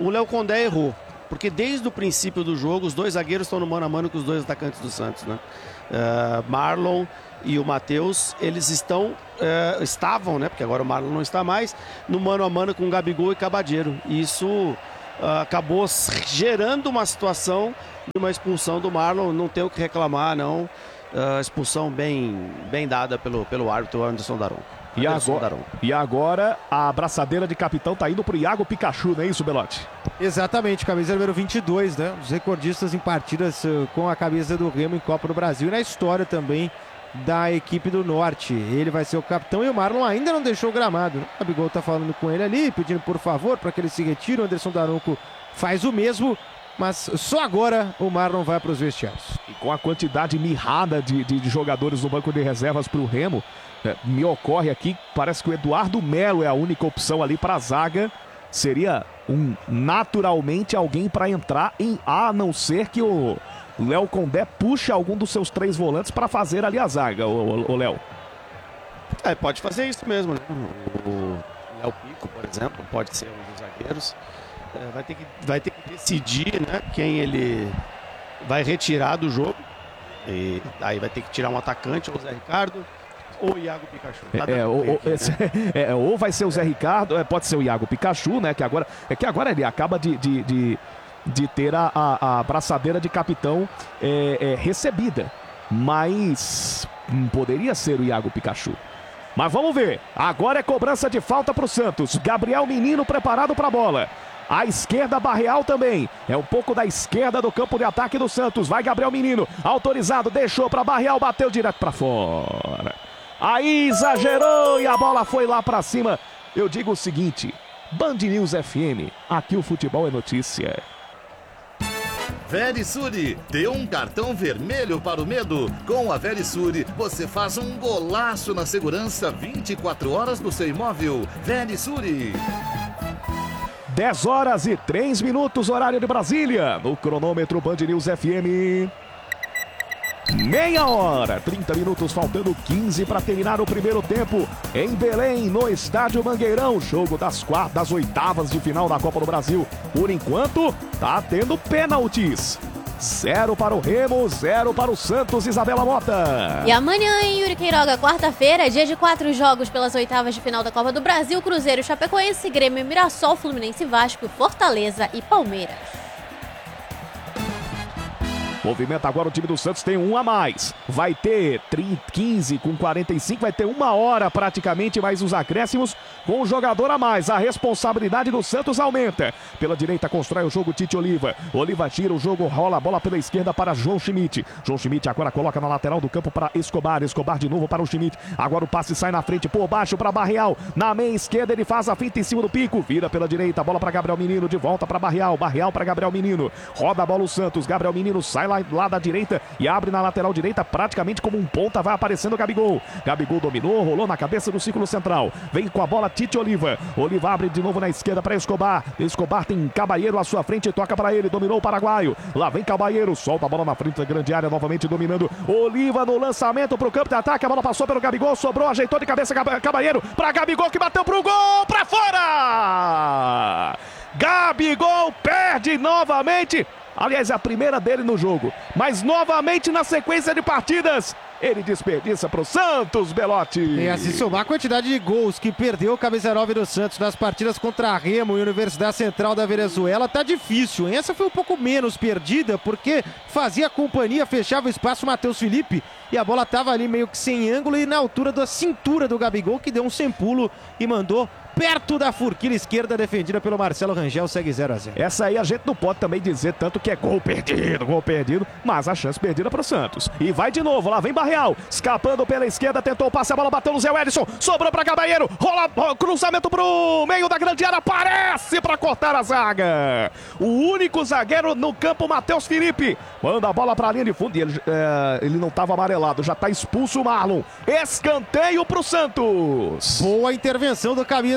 o Léo Condé errou. Porque desde o princípio do jogo, os dois zagueiros estão no mano a mano com os dois atacantes do Santos, né? Uh, Marlon e o Matheus, eles estão, uh, estavam, né? Porque agora o Marlon não está mais, no mano a mano com o Gabigol e Cabadeiro. E isso uh, acabou gerando uma situação de uma expulsão do Marlon. Não tem o que reclamar, não. Uh, expulsão bem, bem dada pelo, pelo árbitro Anderson Daronco. E agora, e agora a abraçadeira de capitão tá indo pro Iago Pikachu, não é isso, Belotti? Exatamente, camisa número vinte e dois, né? Os recordistas em partidas uh, com a camisa do Remo em Copa do Brasil e na história também da equipe do Norte. Ele vai ser o capitão e o Marlon ainda não deixou o gramado, né? O Gabigol tá falando com ele ali, pedindo por favor para que ele se retire. O Anderson Daronco faz o mesmo, mas só agora o Marlon vai para os vestiários. E com a quantidade mirrada de, de, de jogadores no banco de reservas pro Remo, é, me ocorre aqui, parece que o Eduardo Melo é a única opção ali para a zaga. Seria um naturalmente alguém para entrar, em, a não ser que o Léo Condé puxe algum dos seus três volantes para fazer ali a zaga, o Léo. É, pode fazer isso mesmo, né? O Léo Pico, por exemplo, pode ser um dos zagueiros. É, vai ter que, vai ter que decidir, né, quem ele vai retirar do jogo. E aí vai ter que tirar um atacante, ou o Zé Ricardo, ou o Iago Pikachu. É, é, ou, aqui, né? é, ou vai ser o Zé Ricardo, é, pode ser o Iago Pikachu, né? Que agora, é que agora ele acaba de, de, de, de ter a, a, a braçadeira de capitão é, é, recebida. Mas hum, poderia ser o Iago Pikachu. Mas vamos ver. Agora é cobrança de falta para o Santos. Gabriel Menino preparado para a bola. À esquerda, Barreal também. É um pouco da esquerda do campo de ataque do Santos. Vai Gabriel Menino. Autorizado, deixou para Barreal, bateu direto para fora. Aí exagerou e a bola foi lá para cima. Eu digo o seguinte, Band News F M, aqui o futebol é notícia. Verisure, dê um cartão vermelho para o medo. Com a Verisure, você faz um golaço na segurança vinte e quatro horas do seu imóvel. Verisure. dez horas e três minutos, horário de Brasília. No cronômetro Band News F M. Meia hora, trinta minutos, faltando quinze para terminar o primeiro tempo. Em Belém, no estádio Mangueirão. Jogo das, quatro, das oitavas de final da Copa do Brasil. Por enquanto, tá tendo pênaltis. Zero para o Remo, zero para o Santos, Isabela Mota. E amanhã em Yuri Queiroga, quarta-feira, dia de quatro jogos pelas oitavas de final da Copa do Brasil. Cruzeiro, Chapecoense, Grêmio, Mirassol, Fluminense, Vasco, Fortaleza e Palmeiras. Movimenta agora o time do Santos, tem um a mais. Vai ter quinze com quarenta e cinco, vai ter uma hora praticamente mais os acréscimos com um jogador a mais. A responsabilidade do Santos aumenta. Pela direita constrói o jogo Tite Oliva. Oliva tira o jogo, rola a bola pela esquerda para João Schmidt. João Schmidt agora coloca na lateral do campo para Escobar. Escobar de novo para o Schmidt. Agora o passe sai na frente por baixo para Barreal. Na meia esquerda ele faz a finta em cima do pico. Vira pela direita, bola para Gabriel Menino, de volta para Barreal. Barreal para Gabriel Menino. Roda a bola o Santos. Gabriel Menino sai lá, lá da direita e abre na lateral direita, praticamente como um ponta, vai aparecendo o Gabigol. Gabigol dominou, rolou na cabeça do círculo central. Vem com a bola Tite Oliva. Oliva abre de novo na esquerda para Escobar. Escobar tem Cabalheiro à sua frente, toca para ele, dominou o paraguaio. Lá vem Cabalheiro, solta a bola na frente da grande área, novamente dominando. Oliva no lançamento para o campo de ataque, a bola passou pelo Gabigol, sobrou, ajeitou de cabeça Cabalheiro para Gabigol que bateu para o gol, para fora! Gabigol perde novamente. Aliás, é a primeira dele no jogo. Mas novamente na sequência de partidas, ele desperdiça para o Santos, Belotti. E assim somar a quantidade de gols que perdeu o camisa nove do Santos nas partidas contra a Remo e Universidade Central da Venezuela, tá difícil, hein? Essa foi um pouco menos perdida, porque fazia companhia, fechava o espaço o Matheus Felipe, e a bola tava ali meio que sem ângulo e na altura da cintura do Gabigol, que deu um sem pulo e mandou perto da furquilha esquerda, defendida pelo Marcelo Rangel, segue zero a zero. Essa aí a gente não pode também dizer tanto que é gol perdido, gol perdido, mas a chance perdida para o Santos. E vai de novo, lá vem Barreal, escapando pela esquerda, tentou o passe, a bola bateu no Zé Wellison, sobrou para Cabalheiro, rola, rola cruzamento pro meio da grande área, aparece para cortar a zaga. O único zagueiro no campo, Matheus Felipe, manda a bola para a linha de fundo, e ele, é, ele não estava amarelado, já está expulso o Marlon. Escanteio para o Santos. Boa intervenção do camisa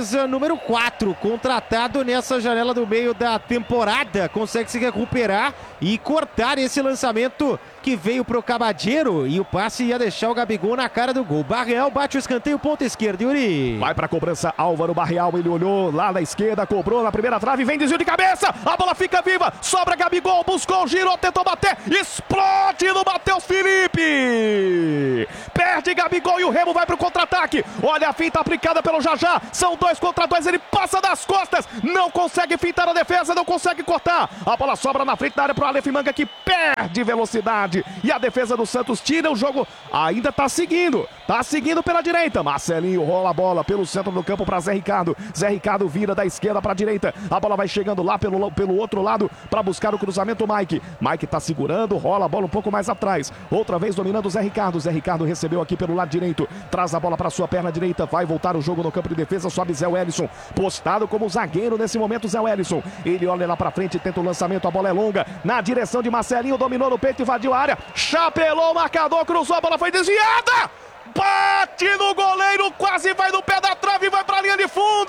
camisa número quatro, contratado nessa janela do meio da temporada, consegue se recuperar e cortar esse lançamento que veio pro Cabadeiro, e o passe ia deixar o Gabigol na cara do gol. Barreal bate o escanteio, ponta esquerda, Yuri. Vai pra cobrança, Álvaro Barreal, ele olhou lá na esquerda, cobrou na primeira trave, vem desvio de cabeça, a bola fica viva, sobra Gabigol, buscou, girou, tentou bater, explode no Matheus Felipe. Perde Gabigol e o Remo vai pro contra-ataque. Olha a finta aplicada pelo Jajá, são dois contra dois, ele passa das costas, não consegue fintar a defesa, não consegue cortar. A bola sobra na frente da área pro Aleph Manga, que perde velocidade. E a defesa do Santos tira o jogo, ainda tá seguindo, tá seguindo pela direita. Marcelinho rola a bola pelo centro do campo para Zé Ricardo. Zé Ricardo vira da esquerda para a direita. A bola vai chegando lá pelo, pelo outro lado para buscar o cruzamento. Mike. Mike tá segurando, rola a bola um pouco mais atrás. Outra vez dominando o Zé Ricardo. Zé Ricardo recebeu aqui pelo lado direito. Traz a bola para sua perna direita. Vai voltar o jogo no campo de defesa. Sobe Zé Wellison. Postado como zagueiro nesse momento, Zé Wellison. Ele olha lá para frente, tenta o lançamento. A bola é longa na direção de Marcelinho. Dominou no peito, invadiu a área. Chapelou o marcador, cruzou, a bola foi desviada. Bate no goleiro, quase vai no pé da trave e vai para a linha de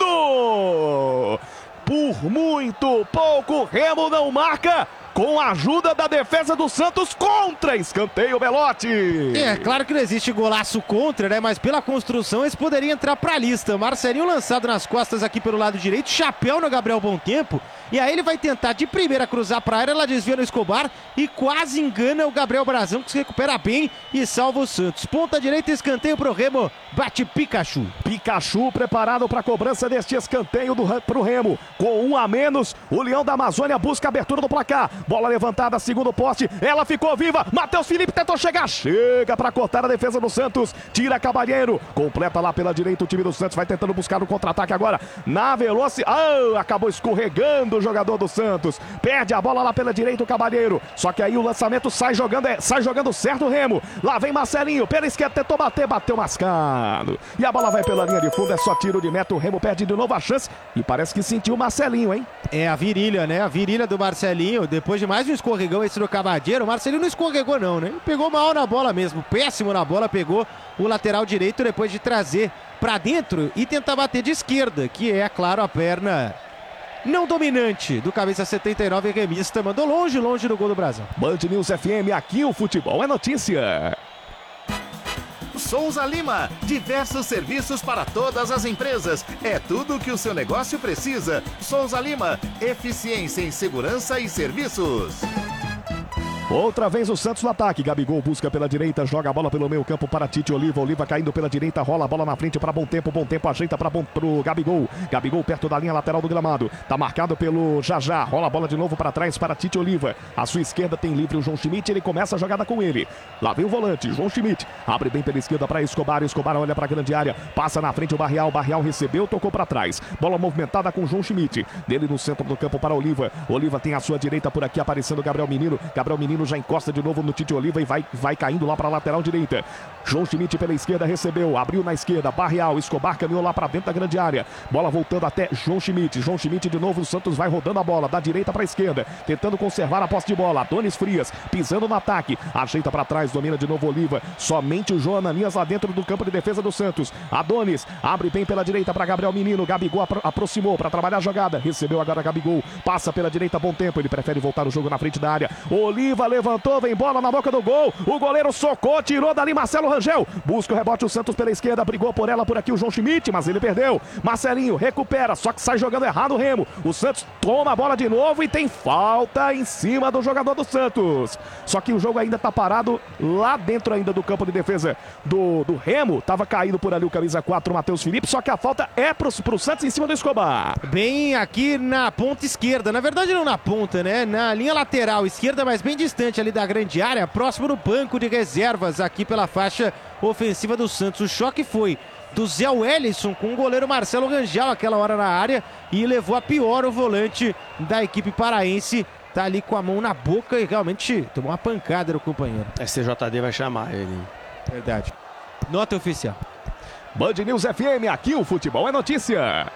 fundo. Por muito pouco, Remo não marca. Com a ajuda da defesa do Santos contra escanteio, Belotti. É, claro que não existe golaço contra, né? Mas pela construção esse poderia entrar pra lista. Marcelinho lançado nas costas aqui pelo lado direito, chapéu no Gabriel Bom Tempo. E aí ele vai tentar de primeira cruzar pra área, ela desvia no Escobar e quase engana o Gabriel Brazão, que se recupera bem e salva o Santos. Ponta direita, escanteio pro Remo, bate Pikachu. Pikachu preparado pra cobrança deste escanteio do, pro Remo. Com um a menos, o Leão da Amazônia busca a abertura do placar. Bola levantada, segundo poste, ela ficou viva, Matheus Felipe tentou chegar, chega para cortar a defesa do Santos, tira Cabalheiro, completa lá pela direita, o time do Santos vai tentando buscar o contra-ataque agora, na velocidade, oh, acabou escorregando o jogador do Santos, perde a bola lá pela direita o Cabalheiro, só que aí o lançamento sai jogando, é, sai jogando certo o Remo, lá vem Marcelinho, pela esquerda tentou bater, bateu mascado, e a bola vai pela linha de fundo, é só tiro de meta, o Remo perde de novo a chance, e parece que sentiu o Marcelinho, hein? É a virilha, né? A virilha do Marcelinho, depois de mais um escorregão esse do Cabadeiro, o Marcelinho não escorregou não, né? Ele pegou mal na bola mesmo, péssimo na bola, pegou o lateral direito depois de trazer pra dentro e tentar bater de esquerda, que é, claro, a perna não dominante do camisa setenta e nove, remista, mandou longe, longe do gol do Brasil. Band News F M, aqui o futebol é notícia. Souza Lima, diversos serviços para todas as empresas. É tudo o que o seu negócio precisa. Souza Lima, eficiência em segurança e serviços. Outra vez o Santos no ataque, Gabigol busca pela direita, joga a bola pelo meio campo para Tite Oliva, Oliva caindo pela direita, rola a bola na frente para Bom Tempo, Bom Tempo ajeita para o Gabigol, Gabigol perto da linha lateral do gramado, tá marcado pelo Jajá, rola a bola de novo para trás para Tite Oliva, à sua esquerda tem livre o João Schmidt, ele começa a jogada com ele, lá vem o volante, João Schmidt, abre bem pela esquerda para Escobar, Escobar olha para a grande área, passa na frente o Barreal, Barreal recebeu, tocou para trás, bola movimentada com o João Schmidt, dele no centro do campo para Oliva, Oliva tem a sua direita por aqui aparecendo Gabriel Menino, Gabriel Menino já encosta de novo no Tite Oliva e vai, vai caindo lá para a lateral direita. João Schmidt pela esquerda recebeu, abriu na esquerda, Barreal, Escobar caminhou lá para dentro da grande área. Bola voltando até João Schmidt. João Schmidt de novo, o Santos vai rodando a bola da direita para a esquerda, tentando conservar a posse de bola. Adonis Frias pisando no ataque, ajeita para trás, domina de novo Oliva. Somente o João Ananias lá dentro do campo de defesa do Santos. Adonis abre bem pela direita para Gabriel Menino. Gabigol apro aproximou para trabalhar a jogada. Recebeu agora Gabigol, passa pela direita, Bom Tempo. Ele prefere voltar o jogo na frente da área. Oliva levantou, vem bola na boca do gol. O goleiro socou, tirou dali Marcelo Rangel. Busca o rebote o Santos pela esquerda, brigou por ela por aqui o João Schmidt, mas ele perdeu. Marcelinho recupera, só que sai jogando errado o Remo. O Santos toma a bola de novo e tem falta em cima do jogador do Santos. Só que o jogo ainda tá parado lá dentro ainda do campo de defesa do, do Remo. Tava caído por ali o camisa quatro, o Matheus Felipe, só que a falta é pro, pro Santos em cima do Escobar. Bem aqui na ponta esquerda, na verdade não na ponta, né? Na linha lateral esquerda, mas bem distante ali da grande área, próximo do banco de reservas aqui pela faixa ofensiva do Santos. O choque foi do Zé Wellison com o goleiro Marcelo Rangel aquela hora na área e levou a pior o volante da equipe paraense. Tá ali com a mão na boca e realmente tomou uma pancada do companheiro. S T J D vai chamar ele. Verdade. Nota oficial. Band News F M, aqui o futebol é notícia.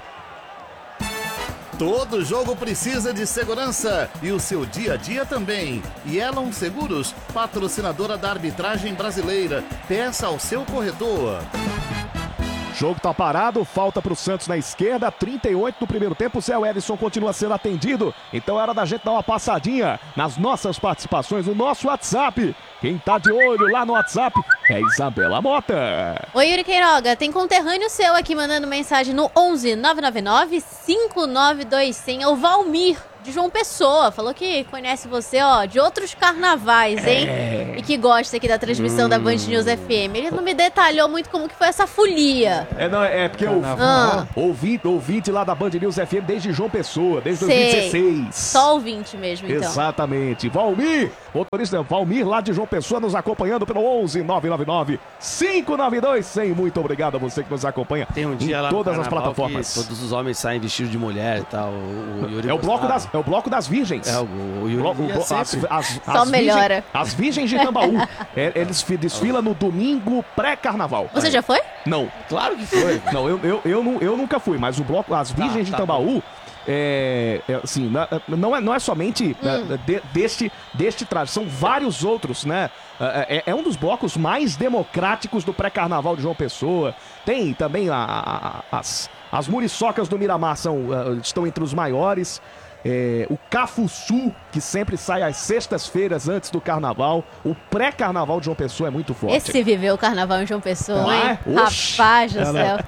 Todo jogo precisa de segurança e o seu dia a dia também. Yellow Seguros, patrocinadora da arbitragem brasileira. Peça ao seu corretor. Jogo tá parado, falta pro Santos na esquerda, trinta e oito do primeiro tempo, o Zé Wellison continua sendo atendido, então é hora da gente dar uma passadinha nas nossas participações, no nosso WhatsApp. Quem tá de olho lá no WhatsApp é Isabela Mota. Oi, Yuri Queiroga, tem conterrâneo seu aqui mandando mensagem no onze nove nove nove cinco nove dois zero zero, é o Valmir, de João Pessoa, falou que conhece você, ó, de outros carnavais, hein? É. E que gosta aqui da transmissão hum. da Band News F M. Ele não me detalhou muito como que foi essa folia. É, não, é porque eu ah. ouvinte, ouvinte lá da Band News F M desde João Pessoa, desde Sei. dois mil e dezesseis. Só ouvinte mesmo, então. Exatamente. Valmir, motorista Valmir lá de João Pessoa nos acompanhando pelo onze nove nove nove cinco nove dois zero zero. Muito obrigado a você que nos acompanha. Tem um dia em lá todas as plataformas. Todos os homens saem vestidos de mulher e tal. O, o Yuri é, o bloco das, é o bloco das virgens. É, o, o Yuri bloco, as, as, as, Só as melhora. Virgens, as virgens de Tambaú. é, eles desfilam no domingo pré-carnaval. Você já foi? Não. Claro que foi. Não, eu, eu, eu, eu nunca fui, mas o bloco, as virgens tá, de Tambaú. Tá É, é, assim, não é, não é somente hum. de, deste, deste traje, são vários outros, né? É, é um dos blocos mais democráticos do pré-carnaval de João Pessoa. Tem também a, a, as, as muriçocas do Miramar são, estão entre os maiores. É, o Cafuçu, que sempre sai às sextas-feiras antes do carnaval. O pré-carnaval de João Pessoa é muito forte. Esse viveu o carnaval em João Pessoa, não hein? É? Rapaz do céu.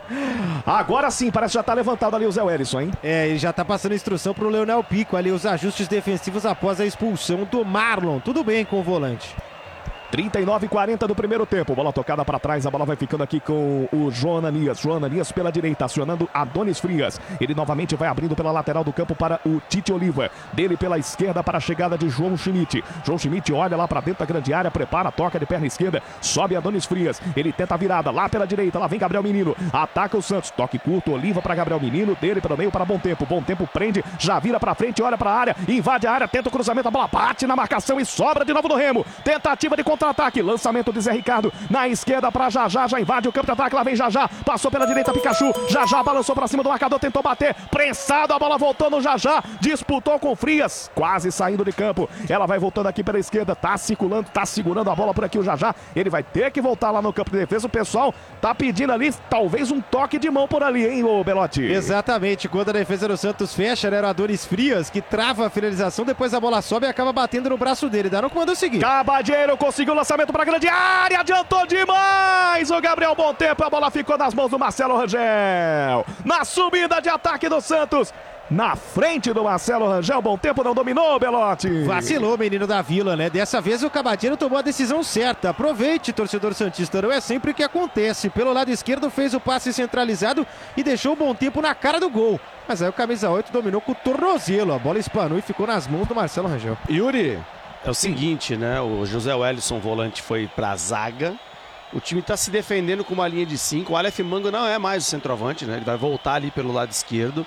Agora sim, parece que já tá levantado ali o Zé Wellison, hein? É, ele já tá passando instrução pro Leonel Pico ali, os ajustes defensivos após a expulsão do Marlon. Tudo bem com o volante. trinta e nove e quarenta do primeiro tempo, bola tocada para trás, a bola vai ficando aqui com o João Ananias. João Ananias pela direita, acionando Adonis Frias. Ele novamente vai abrindo pela lateral do campo para o Tite Oliva. Dele pela esquerda para a chegada de João Schmidt. João Schmidt olha lá para dentro da grande área, prepara, toca de perna esquerda, sobe Adonis Frias. Ele tenta a virada lá pela direita, lá vem Gabriel Menino. Ataca o Santos, toque curto, Oliva para Gabriel Menino. Dele pelo meio para Bom Tempo. Bom Tempo prende, já vira para frente, olha para a área, invade a área, tenta o cruzamento, a bola bate na marcação e sobra de novo no Remo. Tentativa de contra-ataque, lançamento de Zé Ricardo na esquerda para Jajá, já invade o campo de ataque, lá vem Jajá, passou pela direita Pikachu, Jajá balançou para cima do marcador, tentou bater, prensado, a bola voltou no Jajá, disputou com Frias, quase saindo de campo, ela vai voltando aqui pela esquerda, tá circulando, tá segurando a bola por aqui o Jajá, ele vai ter que voltar lá no campo de defesa, o pessoal tá pedindo ali, talvez um toque de mão por ali, hein, ô Belotti? Exatamente, quando a defesa do Santos fecha, era o Adonis Frias que trava a finalização, depois a bola sobe e acaba batendo no braço dele, Daron que mandou seguir. Cabadeiro conseguiu o lançamento para a grande área, adiantou demais o Gabriel Bom Tempo, a bola ficou nas mãos do Marcelo Rangel, na subida de ataque do Santos, na frente do Marcelo Rangel. Bom Tempo não dominou, Belotti. Vacilou, menino da Vila, né? Dessa vez o Cabadeiro tomou a decisão certa. Aproveite, torcedor santista, não é sempre o que acontece. Pelo lado esquerdo fez o passe centralizado e deixou o Bom Tempo na cara do gol. Mas aí o camisa oito dominou com o tornozelo, a bola espanou e ficou nas mãos do Marcelo Rangel. Yuri, é o seguinte, né? O José Wellison, volante, foi pra zaga. O time tá se defendendo com uma linha de cinco. O Aleph Manga não é mais o centroavante, né? Ele vai voltar ali pelo lado esquerdo.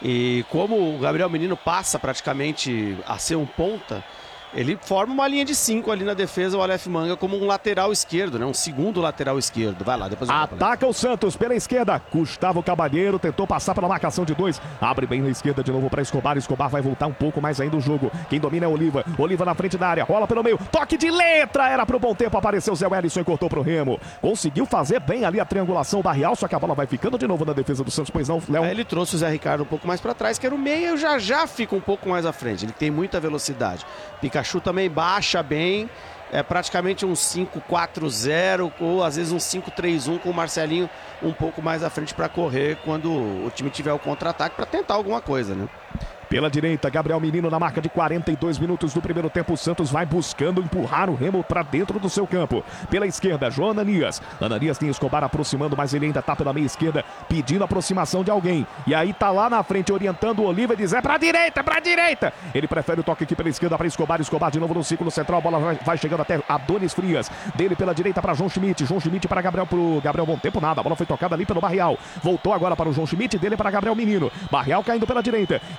E como o Gabriel Menino passa praticamente a ser um ponta, ele forma uma linha de cinco ali na defesa, o Aleph Manga, como um lateral esquerdo, né? Um segundo lateral esquerdo. Vai lá, depois eu ataca o Santos pela esquerda. Gustavo Cabadeiro tentou passar pela marcação de dois. Abre bem na esquerda de novo para Escobar. Escobar vai voltar um pouco mais ainda o jogo. Quem domina é Oliva. Oliva na frente da área. Rola pelo meio. Toque de letra. Era pro Bom Tempo. Apareceu o Zé Wellison e cortou pro Remo. Conseguiu fazer bem ali a triangulação da Real, só que a bola vai ficando de novo na defesa do Santos. Pois não, Léo? Aí ele trouxe o Zé Ricardo um pouco mais para trás, que era o meia, e o Jajá fica um pouco mais à frente. Ele tem muita velocidade. Pikachu também baixa acha bem, é praticamente um cinco quatro zero ou às vezes um cinco três um com o Marcelinho um pouco mais à frente para correr quando o time tiver o contra-ataque para tentar alguma coisa, né? Pela direita, Gabriel Menino na marca de quarenta e dois minutos do primeiro tempo. O Santos vai buscando empurrar o Remo para dentro do seu campo. Pela esquerda, João Ananias. Ananias tem Escobar aproximando, mas ele ainda tá pela meia esquerda, pedindo aproximação de alguém. E aí tá lá na frente, orientando o Oliva e diz, é pra direita, pra direita. Ele prefere o toque aqui pela esquerda para Escobar. Escobar de novo no círculo central, a bola vai, vai chegando até Adonis Frias. Dele pela direita para João Schmidt. João Schmidt para Gabriel, pro Gabriel Bom Tempo, nada. A bola foi tocada ali pelo Barrial. Voltou agora para o João Schmidt, dele para Gabriel Menino. Barrial caindo pela direita. Ele recebe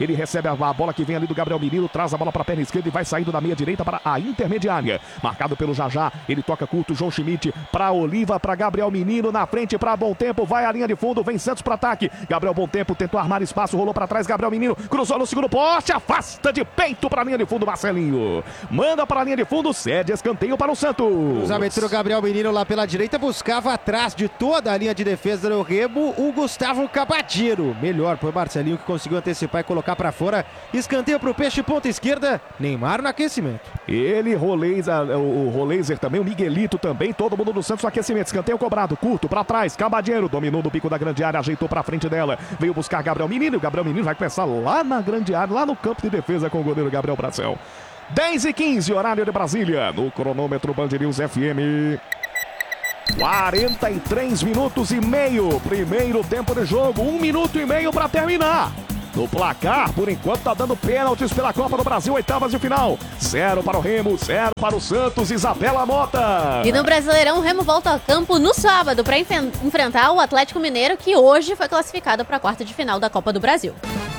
recebe a bola que vem ali do Gabriel Menino, traz a bola para a perna esquerda e vai saindo da meia direita para a intermediária. Marcado pelo Jajá, ele toca curto, João Schmidt para Oliva, para Gabriel Menino, na frente para Bom Tempo, vai à linha de fundo, vem Santos para ataque. Gabriel Bom Tempo tentou armar espaço, rolou para trás, Gabriel Menino cruzou no segundo poste, afasta de peito para a linha de fundo, Marcelinho. Manda para a linha de fundo, cede escanteio para o Santos. Cruzamento do Gabriel Menino lá pela direita, buscava atrás de toda a linha de defesa do Remo o Gustavo Cabadeiro. Melhor foi o Marcelinho que conseguiu antecipar e colocar para fora. Escanteio para o Peixe, ponta esquerda, Neymar no aquecimento. Ele, Roleiser, o Roleiser também, o Miguelito também, todo mundo do Santos no aquecimento. Escanteio cobrado, curto para trás, Cabadeiro dominou do bico da grande área, ajeitou para frente dela, veio buscar Gabriel Menino, e o Gabriel Menino vai começar lá na grande área, lá no campo de defesa com o goleiro Gabriel Bracel. dez e quinze, horário de Brasília, no cronômetro Band News F M. quarenta e três minutos e meio, primeiro tempo de jogo, um minuto e meio para terminar. No placar, por enquanto, tá dando pênaltis pela Copa do Brasil, oitavas de final. Zero para o Remo, zero para o Santos, Isabela Mota. E no Brasileirão, o Remo volta ao campo no sábado para enfrentar o Atlético Mineiro, que hoje foi classificado para a quarta de final da Copa do Brasil.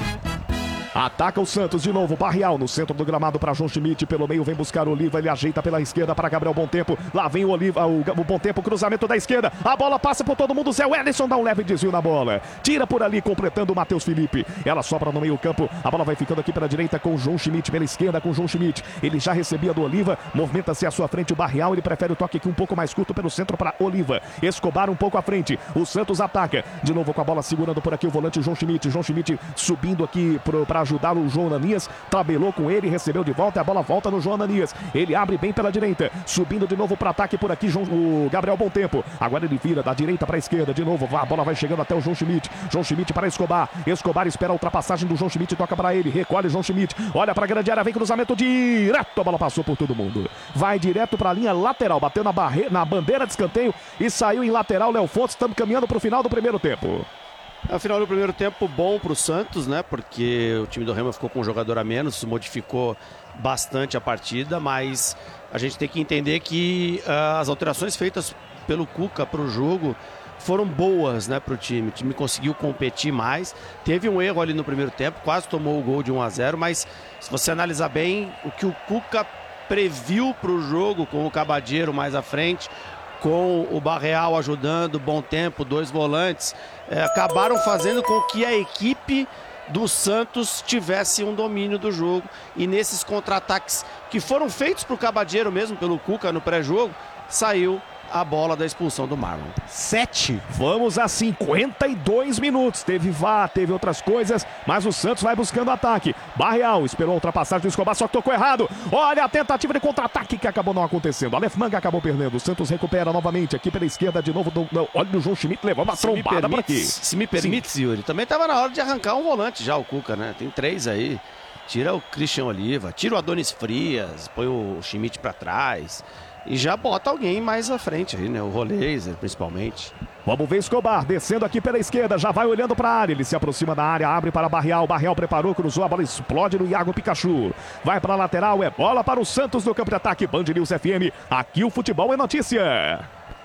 Ataca o Santos de novo, Barrial no centro do gramado para João Schmidt, pelo meio vem buscar o Oliva, ele ajeita pela esquerda para Gabriel Bom Tempo, lá vem o Oliva, o, o Bom Tempo, cruzamento da esquerda, a bola passa por todo mundo, Zé Wellison dá um leve desvio na bola, tira por ali, completando o Matheus Felipe, ela sobra no meio campo, a bola vai ficando aqui pela direita com o João Schmidt, pela esquerda com o João Schmidt, ele já recebia do Oliva, movimenta-se à sua frente o Barrial, ele prefere o toque aqui um pouco mais curto pelo centro para Oliva, Escobar um pouco à frente, o Santos ataca, de novo com a bola segurando por aqui o volante João Schmidt, João Schmidt subindo aqui para ajudar o João Ananias, tabelou com ele, recebeu de volta, a bola volta no João Ananias, ele abre bem pela direita, subindo de novo para ataque por aqui, João, o Gabriel Bom Tempo, agora ele vira da direita para a esquerda, de novo, a bola vai chegando até o João Schmidt, João Schmidt para Escobar, Escobar espera a ultrapassagem do João Schmidt, toca para ele, recolhe João Schmidt, olha para a grande área, vem cruzamento direto, a bola passou por todo mundo, vai direto para a linha lateral, bateu na, barre... na bandeira de escanteio e saiu em lateral, Léo Fontes, estamos caminhando para o final do primeiro tempo. É o final do primeiro tempo bom para o Santos, né? Porque o time do Remo ficou com um jogador a menos, modificou bastante a partida, mas a gente tem que entender que uh, as alterações feitas pelo Cuca para o jogo foram boas, né, para o time. O time conseguiu competir mais. Teve um erro ali no primeiro tempo, quase tomou o gol de um a zero, mas se você analisar bem, o que o Cuca previu para o jogo com o Cabadeiro mais à frente, com o Barreal ajudando, Bom Tempo, dois volantes, é, acabaram fazendo com que a equipe do Santos tivesse um domínio do jogo. E nesses contra-ataques que foram feitos para o Cabadeiro mesmo, pelo Cuca no pré-jogo, saiu a bola da expulsão do Marlon. Sete. Vamos a cinquenta e dois minutos. Teve V A R, teve outras coisas, mas o Santos vai buscando ataque. Barreal esperou a ultrapassagem do Escobar, só que tocou errado. Olha a tentativa de contra-ataque que acabou não acontecendo. Aleph Manga acabou perdendo. O Santos recupera novamente aqui pela esquerda de novo. Do, não, olha o João Schmidt levando uma trombada por aqui. Se me permite, Yuri, também estava na hora de arrancar um volante já o Cuca, né? Tem três aí. Tira o Christian Oliva, tira o Adonis Frias, põe o Schmidt para trás. E já bota alguém mais à frente aí, né? O Roleiser, principalmente. Vamos ver Escobar descendo aqui pela esquerda, já vai olhando para a área, ele se aproxima da área, abre para Barreal, Barreal preparou, cruzou, a bola explode no Iago Pikachu. Vai para a lateral, é bola para o Santos no campo de ataque, Band News F M, aqui o futebol é notícia.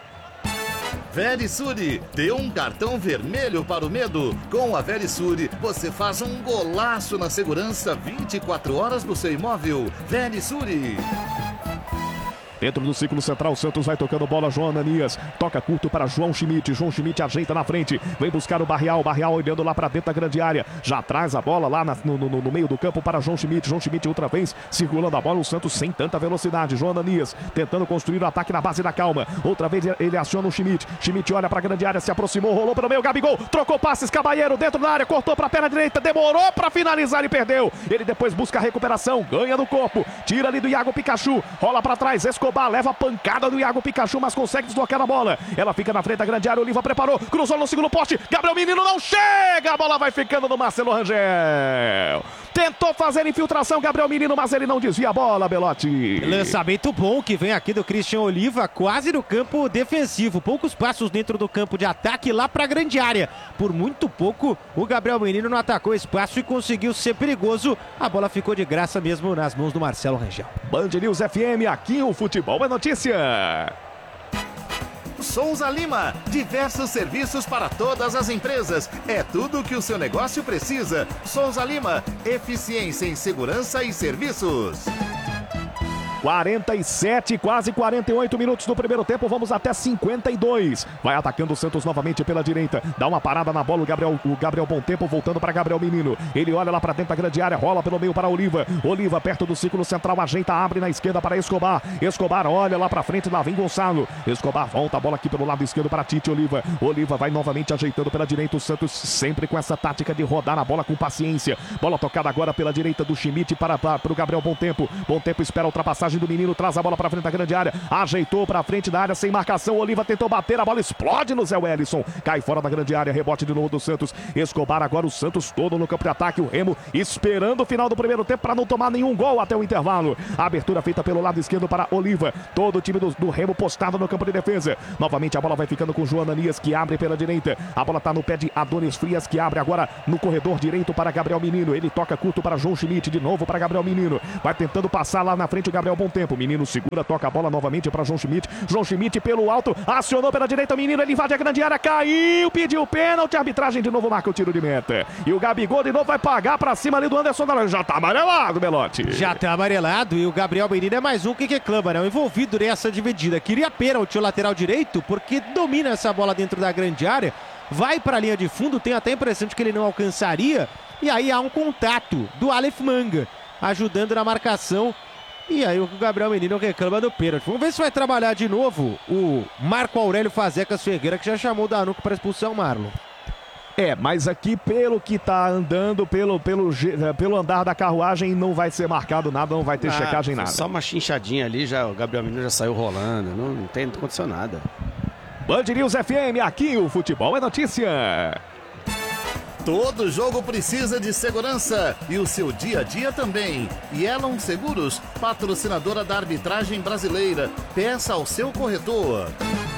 Verisure, dê um cartão vermelho para o medo. Com a Verisure, você faz um golaço na segurança vinte e quatro horas do seu imóvel. Verisure. Dentro do círculo central, o Santos vai tocando bola, João Ananias, toca curto para João Schmidt, João Schmidt ajeita na frente, vem buscar o Barreal, Barreal olhando lá para dentro da grande área, já traz a bola lá na, no, no, no meio do campo para João Schmidt, João Schmidt outra vez, circulando a bola, o Santos sem tanta velocidade, João Ananias tentando construir o ataque na base da calma, outra vez ele aciona o Schmidt, Schmidt olha para a grande área, se aproximou, rolou pelo meio, Gabigol, trocou passes, Cabalheiro dentro da área, cortou para a perna direita, demorou para finalizar e perdeu, ele depois busca a recuperação, ganha no corpo, tira ali do Iago Pikachu, rola para trás, Escobar, leva a pancada do Iago Pikachu, mas consegue desbloquear a bola. Ela fica na frente da grande área, Oliva preparou, cruzou no segundo poste, Gabriel Menino não chega, a bola vai ficando no Marcelo Rangel. Tentou fazer infiltração, Gabriel Menino, mas ele não desvia a bola, Belotti. Lançamento bom que vem aqui do Christian Oliva, quase no campo defensivo. Poucos passos dentro do campo de ataque, lá para a grande área. Por muito pouco, o Gabriel Menino não atacou espaço e conseguiu ser perigoso. A bola ficou de graça mesmo nas mãos do Marcelo Rangel. Band News F M, aqui o futebol é notícia. Souza Lima. Diversos serviços para todas as empresas. É tudo o que o seu negócio precisa. Souza Lima, eficiência em segurança e serviços. quarenta e sete, quase quarenta e oito minutos do primeiro tempo, vamos até cinquenta e dois. Vai atacando o Santos novamente pela direita. Dá uma parada na bola o Gabriel, o Gabriel Bom Tempo voltando para Gabriel Menino. Ele olha lá para dentro da grande área, rola pelo meio para Oliva. Oliva perto do círculo central, ajeita, abre na esquerda para Escobar. Escobar olha lá para frente, lá vem Gonçalo. Escobar volta a bola aqui pelo lado esquerdo para Tite Oliva. Oliva vai novamente ajeitando pela direita. O Santos sempre com essa tática de rodar a bola com paciência. Bola tocada agora pela direita do Schmidt para, para, para o Gabriel Bom Tempo. Bom Tempo espera a ultrapassagem do Menino, traz a bola para frente da grande área, ajeitou para frente da área sem marcação, Oliva tentou bater, a bola explode no Zé Wellison, cai fora da grande área, rebote de novo do Santos. Escobar agora, o Santos todo no campo de ataque, o Remo esperando o final do primeiro tempo para não tomar nenhum gol até o intervalo. A abertura feita pelo lado esquerdo para Oliva, todo o time do, do Remo postado no campo de defesa. Novamente a bola vai ficando com João Ananias, que abre pela direita, a bola está no pé de Adonis Frias, que abre agora no corredor direito para Gabriel Menino, ele toca curto para João Schmidt, de novo para Gabriel Menino, vai tentando passar lá na frente o Gabriel Bom Tempo, Menino segura, toca a bola novamente para João Schmidt. João Schmidt pelo alto, acionou pela direita o Menino, ele invade a grande área, caiu, pediu pênalti, a arbitragem de novo marca o tiro de meta. E o Gabigol de novo vai pagar para cima ali do Anderson Daronco. Já tá amarelado, Belotti. Já tá amarelado e o Gabriel Menino é mais um que reclama, né? O envolvido nessa dividida. Queria pênalti o lateral direito porque domina essa bola dentro da grande área, vai para a linha de fundo, tem até a impressão de que ele não alcançaria. E aí há um contato do Aleph Manga ajudando na marcação. E aí o Gabriel Menino reclama do pênalti. Vamos ver se vai trabalhar de novo o Marco Aurélio Fazecas Ferreira, que já chamou o Daronco para expulsar o Marlon. É, mas aqui pelo que tá andando, pelo, pelo, pelo andar da carruagem, não vai ser marcado nada, não vai ter ah, checagem nada. Só uma chinchadinha ali, já, o Gabriel Menino já saiu rolando, não, não, tem, não aconteceu nada. Band News F M, aqui o futebol é notícia. Todo jogo precisa de segurança e o seu dia a dia também. Yellow Seguros, patrocinadora da arbitragem brasileira. Peça ao seu corretor.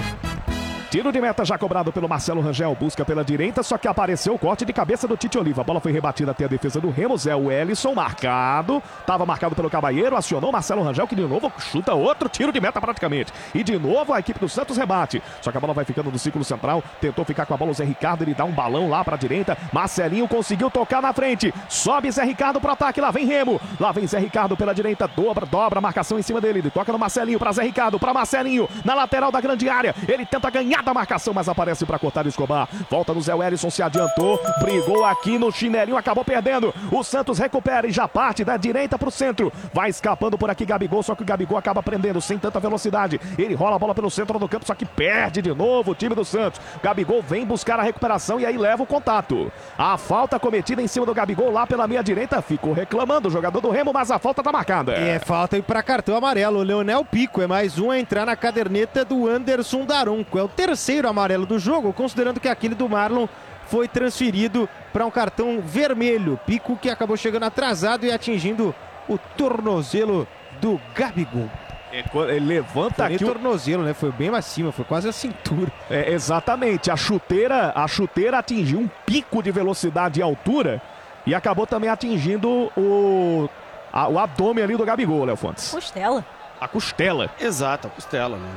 Tiro de meta já cobrado pelo Marcelo Rangel, busca pela direita, só que apareceu o corte de cabeça do Tite Oliva. A bola foi rebatida até a defesa do Remo, Zé Wellison marcado, estava marcado pelo Cabalheiro, acionou Marcelo Rangel, que de novo chuta outro tiro de meta praticamente. E de novo a equipe do Santos rebate, só que a bola vai ficando no círculo central, tentou ficar com a bola o Zé Ricardo, ele dá um balão lá para a direita, Marcelinho conseguiu tocar na frente, sobe Zé Ricardo para o ataque, lá vem Remo, lá vem Zé Ricardo pela direita, dobra, dobra a marcação em cima dele, ele toca no Marcelinho para Zé Ricardo, para Marcelinho, na lateral da grande área, ele tenta ganhar da marcação, mas aparece para cortar o Escobar. Volta no Zé Wellison, se adiantou, brigou aqui no chinelinho, acabou perdendo. O Santos recupera e já parte da direita para o centro. Vai escapando por aqui Gabigol, só que o Gabigol acaba prendendo sem tanta velocidade. Ele rola a bola pelo centro do campo, só que perde de novo o time do Santos. Gabigol vem buscar a recuperação e aí leva o contato. A falta cometida em cima do Gabigol lá pela meia direita, ficou reclamando o jogador do Remo, mas a falta tá marcada. É falta e para cartão amarelo. O Leonel Pico é mais um a entrar na caderneta do Anderson Daronco. É o terceiro amarelo do jogo, considerando que aquele do Marlon foi transferido para um cartão vermelho. Pico que acabou chegando atrasado e atingindo o tornozelo do Gabigol. Ele levanta foi aqui o tornozelo, né? Foi bem acima, foi quase a cintura. É, exatamente, a chuteira, a chuteira atingiu um pico de velocidade e altura e acabou também atingindo o, a, o abdômen ali do Gabigol, Léo Fontes. Costela. A costela. Exato, a costela, né?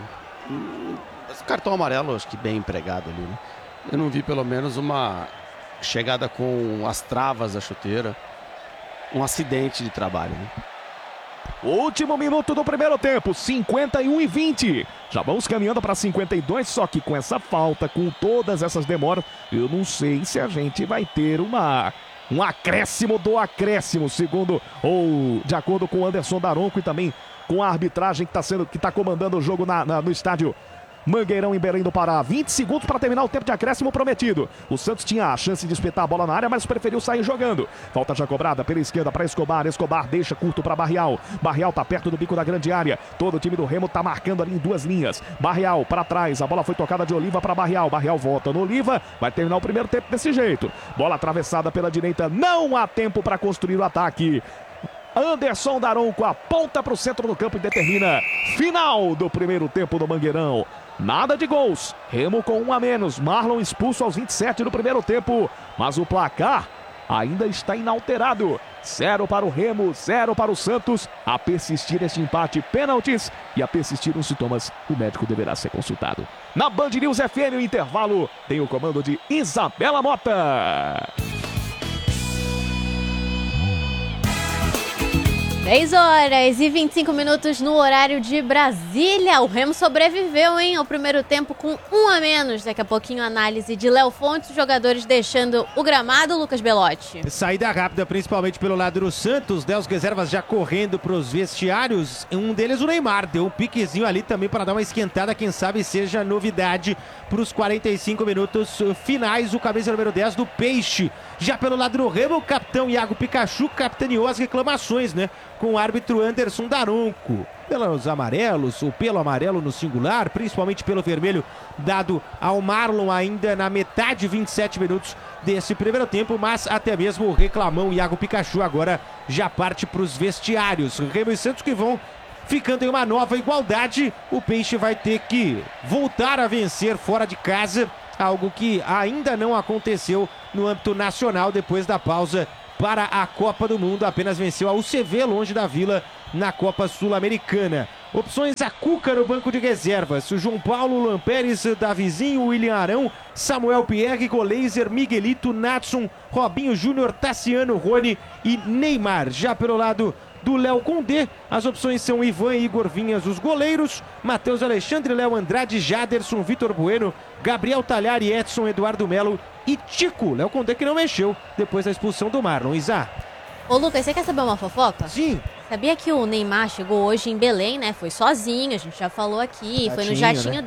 Esse cartão amarelo, acho que bem empregado ali, né? Eu não vi pelo menos uma chegada com as travas da chuteira, um acidente de trabalho, né? Último minuto do primeiro tempo, cinquenta e um e vinte. Já vamos caminhando para cinquenta e dois, só que com essa falta, com todas essas demoras, eu não sei se a gente vai ter uma, um acréscimo do acréscimo, segundo ou de acordo com o Anderson Daronco e também com a arbitragem que está sendo, que está comandando o jogo na, na, no estádio Mangueirão em Belém do Pará. vinte segundos para terminar o tempo de acréscimo prometido. O Santos tinha a chance de espetar a bola na área, mas preferiu sair jogando. Falta já cobrada pela esquerda para Escobar. Escobar deixa curto para Barrial. Barrial tá perto do bico da grande área. Todo o time do Remo tá marcando ali em duas linhas. Barrial para trás. A bola foi tocada de Oliva para Barrial. Barrial volta no Oliva. Vai terminar o primeiro tempo desse jeito. Bola atravessada pela direita. Não há tempo para construir o ataque. Anderson Daronco aponta para o centro do campo e determina final do primeiro tempo do Mangueirão. Nada de gols. Remo com um a menos. Marlon expulso aos vinte e sete do primeiro tempo. Mas o placar ainda está inalterado. Zero para o Remo, zero para o Santos. A persistir este empate, pênaltis e a persistir os sintomas, o médico deverá ser consultado. Na Band News F M, o intervalo tem o comando de Isabela Mota. dez horas e vinte e cinco minutos no horário de Brasília. O Remo sobreviveu, hein, ao primeiro tempo com um a menos. Daqui a pouquinho, análise de Léo Fontes, os jogadores deixando o gramado. Lucas Belotti. Saída rápida, principalmente pelo lado do Santos, né? Os reservas já correndo para os vestiários. Um deles, o Neymar, deu um piquezinho ali também para dar uma esquentada. Quem sabe seja novidade para os quarenta e cinco minutos finais. O camisa número dez do Peixe. Já pelo lado do Remo, o capitão Iago Pikachu capitaneou as reclamações, né? Com o árbitro Anderson Daronco. Pelos amarelos, ou pelo amarelo no singular, principalmente pelo vermelho dado ao Marlon ainda na metade, vinte e sete minutos desse primeiro tempo, mas até mesmo o reclamão Iago Pikachu agora já parte para os vestiários. Remo e Santos que vão ficando em uma nova igualdade. O Peixe vai ter que voltar a vencer fora de casa, algo que ainda não aconteceu no âmbito nacional depois da pausa para a Copa do Mundo. Apenas venceu a U C V longe da Vila na Copa Sul-Americana. Opções: a Cuca no banco de reservas, o João Paulo, Luan Pérez, Davizinho, William Arão, Samuel Pierre, Goleiser, Miguelito, Natson, Robinho Júnior, Tassiano, Rony e Neymar. Já pelo lado do Léo Condé, as opções são Ivan e Igor Vinhas, os goleiros, Matheus Alexandre, Léo Andrade, Jaderson, Vitor Bueno, Gabriel Talhari, Edson, Eduardo Melo e Tico. Léo Condé que não mexeu depois da expulsão do Marlon. Isa. Ô Lucas, você quer saber uma fofoca? Sim. Sabia que o Neymar chegou hoje em Belém, né? Foi sozinho, a gente já falou aqui, Jatinho, foi no jatinho né?